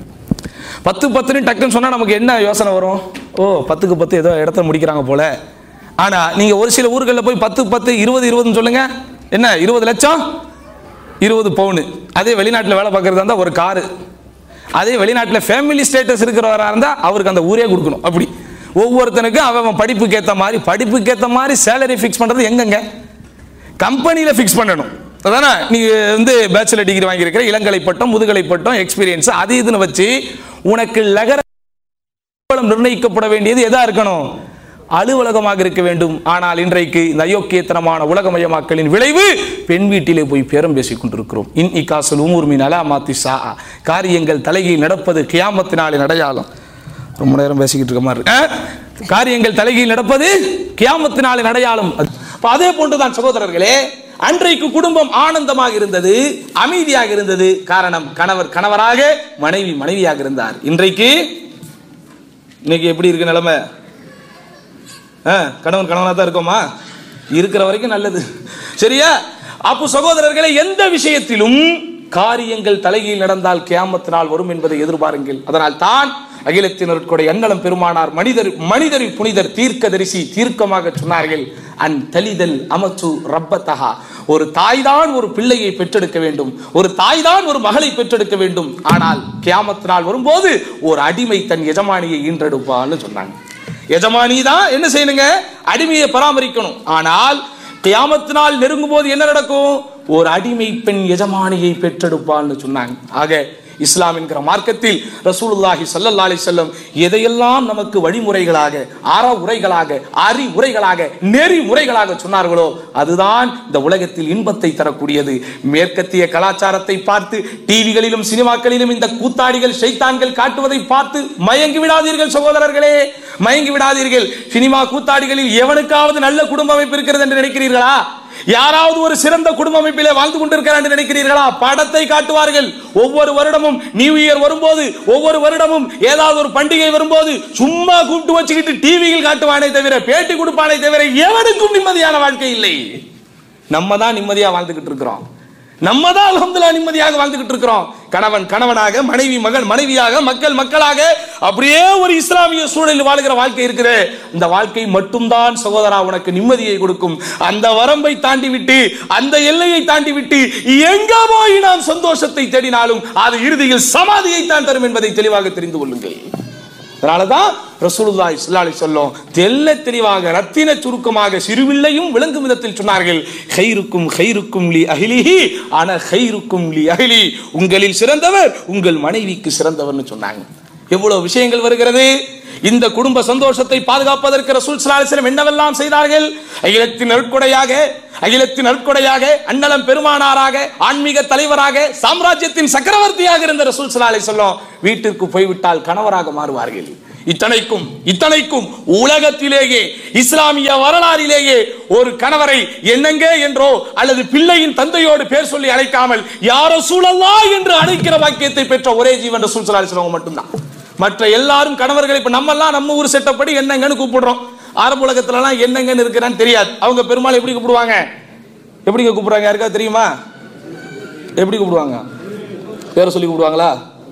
பத்து பத்துன்னு டக்குன்னு சொன்னா நமக்கு என்ன யோசனை வரும்? ஓ, பத்துக்கு பத்து ஏதோ இடத்த முடிக்கிறாங்க போல. ஆனா நீங்க ஒரு சில ஊர்களில் போய் பத்து பத்து இருபது இருபதுன்னு சொல்லுங்க, என்ன இருபது லட்சம் இருபது பவுனு. அதே வெளிநாட்டில் வேலை பார்க்கறதா இருந்தா ஒரு காரு. அதே வெளிநாட்டில் ஃபேமிலி ஸ்டேட்டஸ் இருக்கிறவராக இருந்தால் அவருக்கு அந்த ஊரே கொடுக்கணும். அப்படி ஒவ்வொருத்தனுக்கும் அவன் படிப்புக்கு ஏற்ற மாதிரி படிப்புக்கு ஏற்ற மாதிரி சேலரி ஃபிக்ஸ் பண்ணுறது எங்கெங்க? கம்பெனியில் ஃபிக்ஸ் பண்ணணும். அதானே நீ வந்து பேச்சுலர் டிகிரி வாங்கியிருக்கிற, இளங்கலை பட்டம், முதுகலை பட்டம், எக்ஸ்பீரியன்ஸ் அது இதுன்னு வச்சு உனக்கு லகர நிர்ணயிக்கப்பட வேண்டியது எதா இருக்கணும்? அலுவலகமாக இருக்க வேண்டும். ஆனால் இன்றைக்கு இந்த அயோக்கியத்தனமான உலகமயமாக்கலின் விளைவு பெண் வீட்டிலே போய் பேரம் பேசிக் கொண்டிருக்கிறோம். இன் இகாசுல் உமூர் மின் அலாமாத்தி ஸாஅ, காரியங்கள் தலைகீழ் நடப்பது கியாமத்தினாலின் அடையாளம். ரொம்ப நேரம் பேசிக்கிட்டு இருக்க மாதிரி இருக்கு. காரியங்கள் தலைகீழ் நடப்பது கியாமத்தினாலின் அடையாளம். அதே போன்றுதான் சகோதரர்களே, அன்றைக்கு குடும்பம் ஆனந்தமாக இருந்தது, அமைதியாக இருந்தது. காரணம், கணவர் கணவராக, மனைவி மனைவியாக இருந்தார். இன்றைக்கு இன்னைக்கு எப்படி இருக்கு நிலைமை? கணவன் கணவனா தான் இருக்கோமா? இருக்கிற வரைக்கும் நல்லது, சரியா? அப்போ சகோதரர்களை, எந்த விஷயத்திலும் காரியங்கள் தலைகீழ் நடந்தால் கியாமத் நாள் வரும் என்பதை எதிர்பாருங்கள். அதனால் தான் அகிலத்தினருடைய அன்னலம் பெருமானார் மனிதர் மனிதரி புனிதர் தீர்க்கதரிசி தீர்க்கமாக சொன்னார்கள், அன் தலிதல் அமத்து ரப்பத்தஹா, ஒரு தாய்தான் ஒரு பிள்ளையை பெற்றெடுக்க வேண்டும், ஒரு தாய்தான் ஒரு மகளை பெற்றெடுக்க வேண்டும். ஆனால் கியாமத் நாள் வரும்போது ஒரு அடிமை தன் எஜமானியை ஈன்றெடுப்பான்னு சொன்னாங்க. எஜமானி தான் என்ன செய்யணுங்க? அடிமையை பராமரிக்கணும். ஆனால் கியாமத் நாள் நெருங்கும் போது என்ன நடக்கும்? ஒரு அடிமை பெண் எஜமானியை பெற்றெடுப்பான்னு சொன்னாங்க. ஆக இஸ்லாம் என்கிற மார்க்கத்தில் ரசூலுல்லாஹி ஸல்லல்லாஹு அலைஹி வஸல்லம் எதையெல்லாம் நமக்கு வழிமுறைகளாக, அற உரைகளாக, அறிவுரைகளாக, நெறிமுறைகளாக சொன்னார்களோ அதுதான் இந்த உலகத்தில் இன்பத்தை தரக்கூடியது. மேற்கத்திய கலாச்சாரத்தை பார்த்து டிவிகளிலும் சினிமாக்களிலும் இந்த கூத்தாடிகள் ஷைத்தான்கள் காட்டுவதை பார்த்து மயங்கி விடாதீர்கள் சகோதரர்களே, மயங்கி விடாதீர்கள். சினிமா கூத்தாடிகளில் எவனுக்காவது நல்ல குடும்ப அமைப்பு இருக்கிறது என்று நினைக்கிறீர்களா? யாராவது ஒரு சிறந்த குடும்ப அமைப்பிலே வாழ்ந்து கொண்டிருக்கிறார் என்று நினைக்கிறீர்களா? படத்தை காட்டுவார்கள். ஒவ்வொரு வருடமும் நியூ இயர் வரும்போது, ஒவ்வொரு வருடமும் ஏதாவது ஒரு பண்டிகை வரும்போது சும்மா கூப்பிட்டு வச்சுக்கிட்டு டிவியில் காட்டுவானே தவிர, பேட்டி கொடுப்பானே தவிர எவனுக்கும் நிம்மதியான வாழ்க்கை இல்லை. நம்ம தான் நிம்மதியா வாழ்ந்துகிட்டு இருக்கிறோம். நம்ம தான் அல்ஹம்துலில்லாஹ் நிம்மதியாக வாழ்ந்துகிட்டு இருக்கிறோம். கணவன் கணவனாக, மனைவி மகன் மனைவியாக, மக்கள் மக்களாக, அப்படியே ஒரு இஸ்லாமிய சூழலில் வாழ்கிற வாழ்க்கை இருக்குது. இந்த வாழ்க்கை மட்டும்தான் சகோதரா உனக்கு நிம்மதியை கொடுக்கும். அந்த வரம்பை தாண்டி விட்டு, அந்த எல்லையை தாண்டி விட்டு எங்க போய் நாம் சந்தோஷத்தை தேடினாலும் அது இறுதியில் சமாதியை தான் தரும் என்பதை தெளிவாக தெரிந்து கொள்ளுங்கள். அதனாலதான் ரசூலுல்லாஹி ஸல்லல்லாஹு அலைஹி வஸல்லம் தெல்ல தெளிவாக ரத்தின சுருக்கமாக சிறுவில்லையும் விளங்கும் விதத்தில் சொன்னார்கள், கைருக்கும் கைருக்கும் லி அஹ்லிஹி அன கைருக்கும் லி அஹ்லி, உங்களில் சிறந்தவர் உங்கள் மனைவிக்கு சிறந்தவர்னு சொன்னாங்க. எவ்வளவு விஷயங்கள் வருகிறது. இந்த குடும்ப சந்தோஷத்தை பாதுகாப்பதற்கு ரசூல் ஸல்லல்லாஹு அலைஹி வஸல்லம் என்னவெல்லாம் செய்தார்கள்? அகிலத்தின் நற்கொடையாக, அகிலத்தின் நற்கொடையாக, அன்னலம் பெருமானாராக, ஆன்மீக தலைவராக, சாம்ராஜ்யத்தின் சக்கரவர்த்தியாக இருந்த ரசூல் ஸல்லல்லாஹு அலைஹி வஸல்லம் வீட்டிற்கு போய்விட்டால் கணவராக மாறுவார்கள். இத்தனைக்கும் இத்தனைக்கும் உலகத்திலேயே இஸ்லாமிய வரலாறிலேயே ஒரு கணவரை என்னங்க என்றோ அல்லது பிள்ளையின் தந்தையோடு பேர் சொல்லி அழைக்காமல் யா ரசூலல்லாஹ் என்று அழைக்கிற வாக்கியத்தை பெற்ற ஒரே ஜீவன் ரசூல் ஸல்லல்லாஹு அலைஹி வஸல்லம் மட்டும்தான். மற்ற எல்லாரும் கணவர்களை, இப்ப நம்ம எல்லாம் நம்ம ஊர் செட்டப்படி என்னங்கன்னு கூப்பிடுறோம். அரபு உலகத்துல எல்லாம் என்னங்கன்னு இருக்கிறான்னு தெரியாது. அவங்க பெருமாள் எப்படி கூப்பிடுவாங்க? எப்படிங்க கூப்பிடுறாங்க? யாருக்காவது தெரியுமா? எப்படி கூப்பிடுவாங்க? பேரை சொல்லி கூப்பிடுவாங்களா?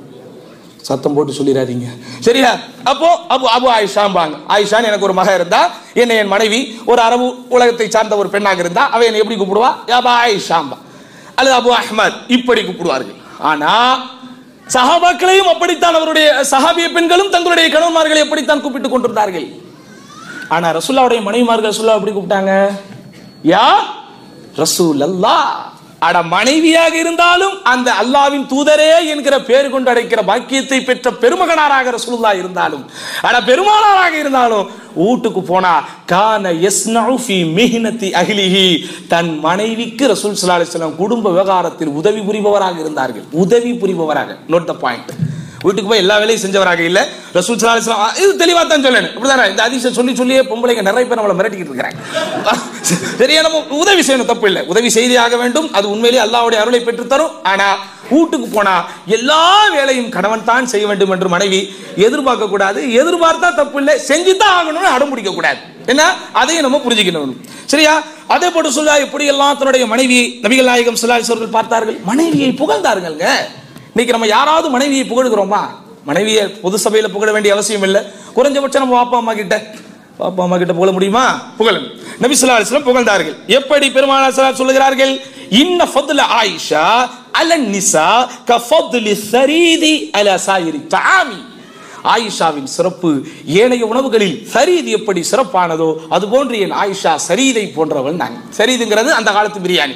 சத்தம் போட்டு சொல்லிடாதீங்க, சரியா? அப்போ அபு அபு ஆயிஷாம்பாங்க. ஆயிஷான்னு எனக்கு ஒரு மக இருந்தா, என்ன என் மனைவி ஒரு அரபு உலகத்தை சார்ந்த ஒரு பெண்ணாக இருந்தா அவ என்ன எப்படி கூப்பிடுவா? யாபா ஆயிஷாம்பா அல்லது அபு அஹ்மத் இப்படி கூப்பிடுவார்கள். ஆனா சஹாபாக்களையும் அப்படித்தான், அவருடைய சஹாபிய பெண்களும் தங்களுடைய கணவன்மார்களை எப்படித்தான் கூப்பிட்டுக் கொண்டிருந்தார்கள். ஆனா ரசூலுல்லாஹ்வுடைய மனைவிமார்கள் ரசூலுல்லாஹ் எப்படி கூப்பிட்டாங்க? யா ரசூலல்லாஹ். அட மனைவியாக இருந்தாலும் அந்த அல்லாஹ்வின் தூதரே என்கிற பேர் கொண்டு அழைக்கிற பாக்கியத்தை பெற்ற பெருமகனாராக ரசூலுல்லாஹ் இருந்தாலும், அட பெருமானாராக இருந்தாலும் வீட்டுக்கு போனா கான யஸ்னஉ ஃபீ மிஹ்னதி அஹ்லிஹி, தன் மனைவிக்கு ரசூல் ஸல்லல்லாஹு அலைஹி வஸல்லம் குடும்ப விவகாரத்தில் உதவி புரிபவராக இருந்தார்கள். உதவி புரிபவராக, நோட் த பாயிண்ட். வீட்டுக்கு போய் எல்லா வேலையும் செஞ்சவராக இல்ல. ரசூல் ஸல்லல்லாஹு அலைஹி வஸல்லம் இது தெளிவா தான் சொல்லணும். அப்படிதானே? இந்த ஹதீஸை சொல்லி சொல்லியே பொம்பளைங்க நிறைய பேர் நம்மளை மிரட்டிக்கிட்டு இருக்காங்க. சரியா? நம்ம உதவி செய்யணும், தப்பு இல்லை. உதவி செய்தியாக வேண்டும், அது உண்மையிலேயே அல்லாஹ்வுடைய அருளை பெற்று தரும். ஆனா வீட்டுக்கு போனா எல்லா வேலையும் கணவன் தான் செய்ய வேண்டும் என்று மனைவி எதிர்பார்க்க கூடாது. எதிர்பார்த்தா தப்பு இல்லை, செஞ்சுதான் ஆகணும்னு அடம்பிடிக்க கூடாது. என்ன? அதையும் நம்ம புரிஞ்சுக்கணும், சரியா? அதே போட்டு சொல்ல எப்படி எல்லாம் தன்னுடைய மனைவியை நபிகள் நாயகம் ஸல்லல்லாஹு அலைஹி வஸல்லம் பார்த்தார்கள், மனைவியை புகழ்ந்தாருங்க. இன்னைக்கு நம்ம யாராவது மனைவியை புகழுகிறோமா? மனைவியை பொது சபையில புகழ வேண்டிய அவசியம் இல்லை. குறைஞ்சபட்சம் நம்ம பாப்பா அம்மா கிட்ட பாப்பா அம்மா கிட்ட புகழ முடியுமா? புகழும். நபி ஸல்லல்லாஹு அலைஹி வஸல்லம் புகழ்ந்தார்கள். எப்படி பெருமானார் ஸல்லல்லாஹு அலைஹி சொல்லுகிறார்கள்? இன்ன ஃபضل ஆயிஷா அல நிசா கஃபضل ஸரீதி அலா சாயிரி தஆமி. ஆயிஷாவின் சிறப்பு ஏனைய உணவுகளில் சரீது எப்படி சிறப்பானதோ அதுபோன்று என் ஆயிஷா சரீதை போன்றவள். நான் சரீதுங்கிறது அந்த காலத்து பிரியாணி.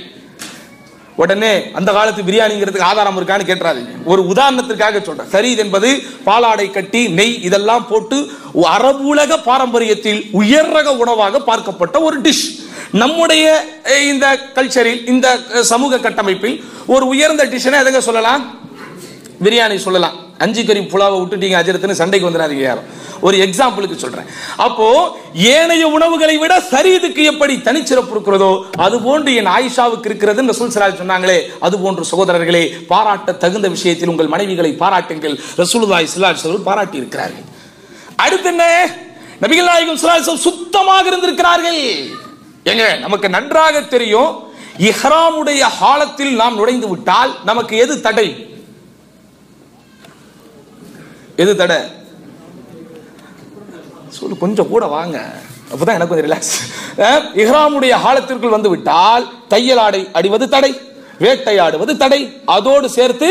உடனே அந்த காலத்து பிரியாணிங்கிறதுக்கு ஆதாரம் இருக்கான்னு கேட்டுறாதீங்க. ஒரு உதாரணத்திற்காக சொல்றேன். சரீத் என்பது பாலாடை கட்டி நெய் இதெல்லாம் போட்டு அரபு உலக பாரம்பரியத்தில் உயர் ரக உணவாக பார்க்கப்பட்ட ஒரு டிஷ். நம்முடைய இந்த கல்ச்சரில், இந்த சமூக கட்டமைப்பில் ஒரு உயர்ந்த டிஷ்னா எதங்க சொல்லலாம்? பிரியாணி சொல்லலாம். அஞ்சு கறி புலாவை விட்டுட்டீங்க அஜரத்துன்னு சண்டைக்கு வந்துடாதீங்க யாரும். ஒரு எக்ஸாம்பிளுக்கு சொல்றேன். அப்போ ஏனைய உணவுகளை விட சரீதுக்கு எப்படி தனிச்சிறப்பு இருக்கிறதோ அது போன்று என் ஆயிஷாவுக்கு இருக்கிறது ரசூல் ஸல்லல்லாஹு அலைஹி சொன்னாங்களே, அது போன்று சகோதரர்களே பாராட்ட தகுந்த விஷயத்தில் உங்கள் மனைவிகளை பாராட்டுங்கள். ரசூலுல்லாஹி ஸல்லல்லாஹு அலைஹி வஸல்லம் பாராட்டி இருக்கிறார்கள். அடுத்து என்ன? நபிகள் நாயகம் ஸல்லல்லாஹு அலைஹி வஸல்லம் சுத்தமாக இருந்திருக்கிறார்கள். எங்க நமக்கு நன்றாக தெரியும், இஹ்ராமுடைய ஹாலத்தில் நாம் நுழைந்து விட்டால் நமக்கு எது தடை? எது தடை? சொல்லு, கொஞ்சம் கூட வாங்க, அப்பதான் எனக்கு கொஞ்சம் ரிலாக்ஸ். இஹ்ராமுடைய ஹாலத்திற்குள் வந்து விட்டால் தையலாடை அடிவது தடை, வேட்டையாடுவது தடை, அதோடு சேர்த்து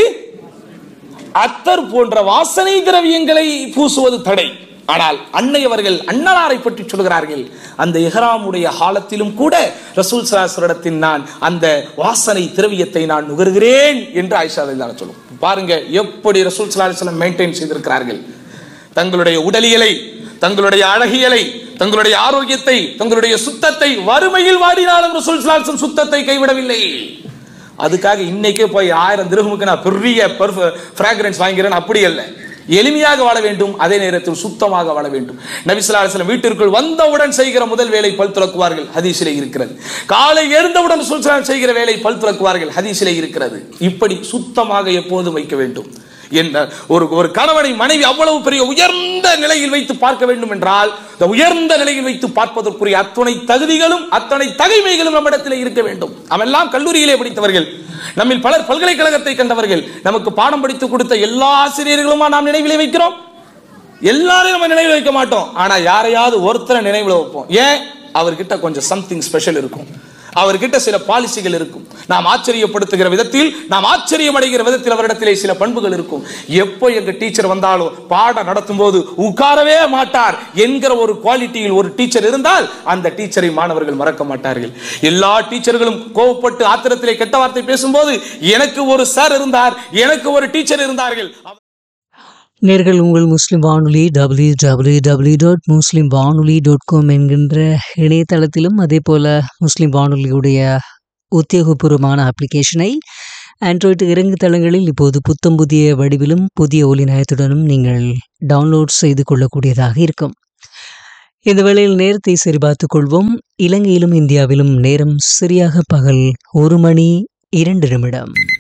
அத்தர் போன்ற வாசனை திரவியங்களை பூசுவது தடை. ஆனால் அன்னையவர்கள் அன்னலாரை பற்றி சொல்கிறார்கள், அந்த இஹ்ராமுடைய ஹாலத்திலும் கூட ரசூல் ஸல்லல்லாஹு அலைஹி வஸல்லம் நான் அந்த வாசனை திரவியத்தை நான் நுகர்கிறேன் என்று ஆயிஷா ரலியல்லாஹு சொல்லும். பாருங்க எப்படி ரசூல் ஸல்லல்லாஹு அலைஹி வஸல்லம் மெயின்டைன் செய்திருக்கிறார்கள். தங்களுடைய உடலியலை, தங்களுடைய அழகியலை, தங்களுடைய ஆரோக்கியத்தை, தங்களுடைய சுத்தத்தை, வறுமையில் வாடினாலும் ரசூல் ஸல்லல்லாஹு அலைஹி வஸல்லம் சுத்தத்தை கைவிடவில்லை. அதுக்காக இன்னைக்கே போய் ஆயிரம் திரஹமுக்கு நான் பெரிய ஃப்ராக்ரன்ஸ் வாங்கிறேன் அப்படி அல்ல. எளிமையாக வாழ வேண்டும், அதே நேரத்தில் சுத்தமாக வாழ வேண்டும். நபி ஸல்லல்லாஹு அலைஹி வஸல்லம் வீட்டிற்குள் வந்தவுடன் செய்கிற முதல் வேலை பல் துலக்குவார்கள், ஹதீஸிலே இருக்கிறது. காலை எழுந்தவுடன் ரசூல் ஸல்லல்லாஹு அலைஹி வஸல்லம் செய்கிற வேலை பல் துலக்குவார்கள், ஹதீஸிலே இருக்கிறது. இப்படி சுத்தமாக எப்போதும் வைக்க வேண்டும் என்ற ஒரு ஒரு கணவனை மனைவி அவ்வளவு பெரிய உயர்ந்த நிலையில் வைத்து பார்க்க வேண்டும் என்றால், இந்த உயர்ந்த நிலையில் வைத்து பார்ப்பதற்குரிய அத்தனை தகுதிகளும் அத்தனை தகைமைகளும் நம்மிடத்தில் இருக்க வேண்டும். அவெல்லாம் கல்லூரியிலே படித்தவர்கள், நம்மில் பலர் பல்கலைக்கழகத்தை கண்டவர்கள். நமக்கு பாடம் படித்து கொடுத்த எல்லா ஆசிரியர்களுமா நாம் நினைவிலே வைக்கிறோம்? எல்லாரையும் நம்ம நினைவில் வைக்க மாட்டோம். ஆனா யாரையாவது ஒருத்தரை நினைவில் வைப்போம். ஏன்? அவர்கிட்ட கொஞ்சம் சம்திங் ஸ்பெஷல் இருக்கும், அவர்கிட்ட சில பாலிசிகள் இருக்கும். நாம் ஆச்சரியப்படுத்துகிற விதத்தில், நாம் ஆச்சரியம் அடைகிற விதத்தில் அவரிடத்திலே சில பண்புகள் இருக்கும். எப்போ எங்க டீச்சர் வந்தாலும் பாடம் நடத்தும் போது உட்காரவே மாட்டார் என்கிற ஒரு குவாலிட்டியில் ஒரு டீச்சர் இருந்தால் அந்த டீச்சரை மாணவர்கள் மறக்க மாட்டார்கள். எல்லா டீச்சர்களும் கோவப்பட்டு ஆத்திரத்திலே கெட்ட வார்த்தை பேசும்போது எனக்கு ஒரு சார் இருந்தார், எனக்கு ஒரு டீச்சர் இருந்தார்கள்.
நேர்கள் உங்கள் முஸ்லிம் வானொலி டபிள்யூ டபிள்யூ டபிள்யூ டாட் முஸ்லிம் வானொலி டாட் காம் என்கின்ற இணையதளத்திலும் அதே போல் முஸ்லிம் வானொலியுடைய உத்தியோகபூர்வமான அப்ளிகேஷனை ஆண்ட்ராய்டு இறங்கு தளங்களில் இப்போது புத்தம் புதிய வடிவிலும் புதிய ஒலி நயத்துடனும் நீங்கள் டவுன்லோட் செய்து கொள்ளக்கூடியதாக இருக்கும். இந்த வேளையில் நேரத்தை சரிபார்த்துக் கொள்வோம். இலங்கையிலும் இந்தியாவிலும் நேரம் சரியாக பகல் ஒரு மணி இரண்டு நிமிடம்.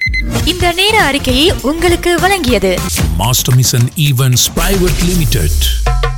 இந்த நேர அறிக்கையை உங்களுக்கு வழங்கியது
master mission events private limited.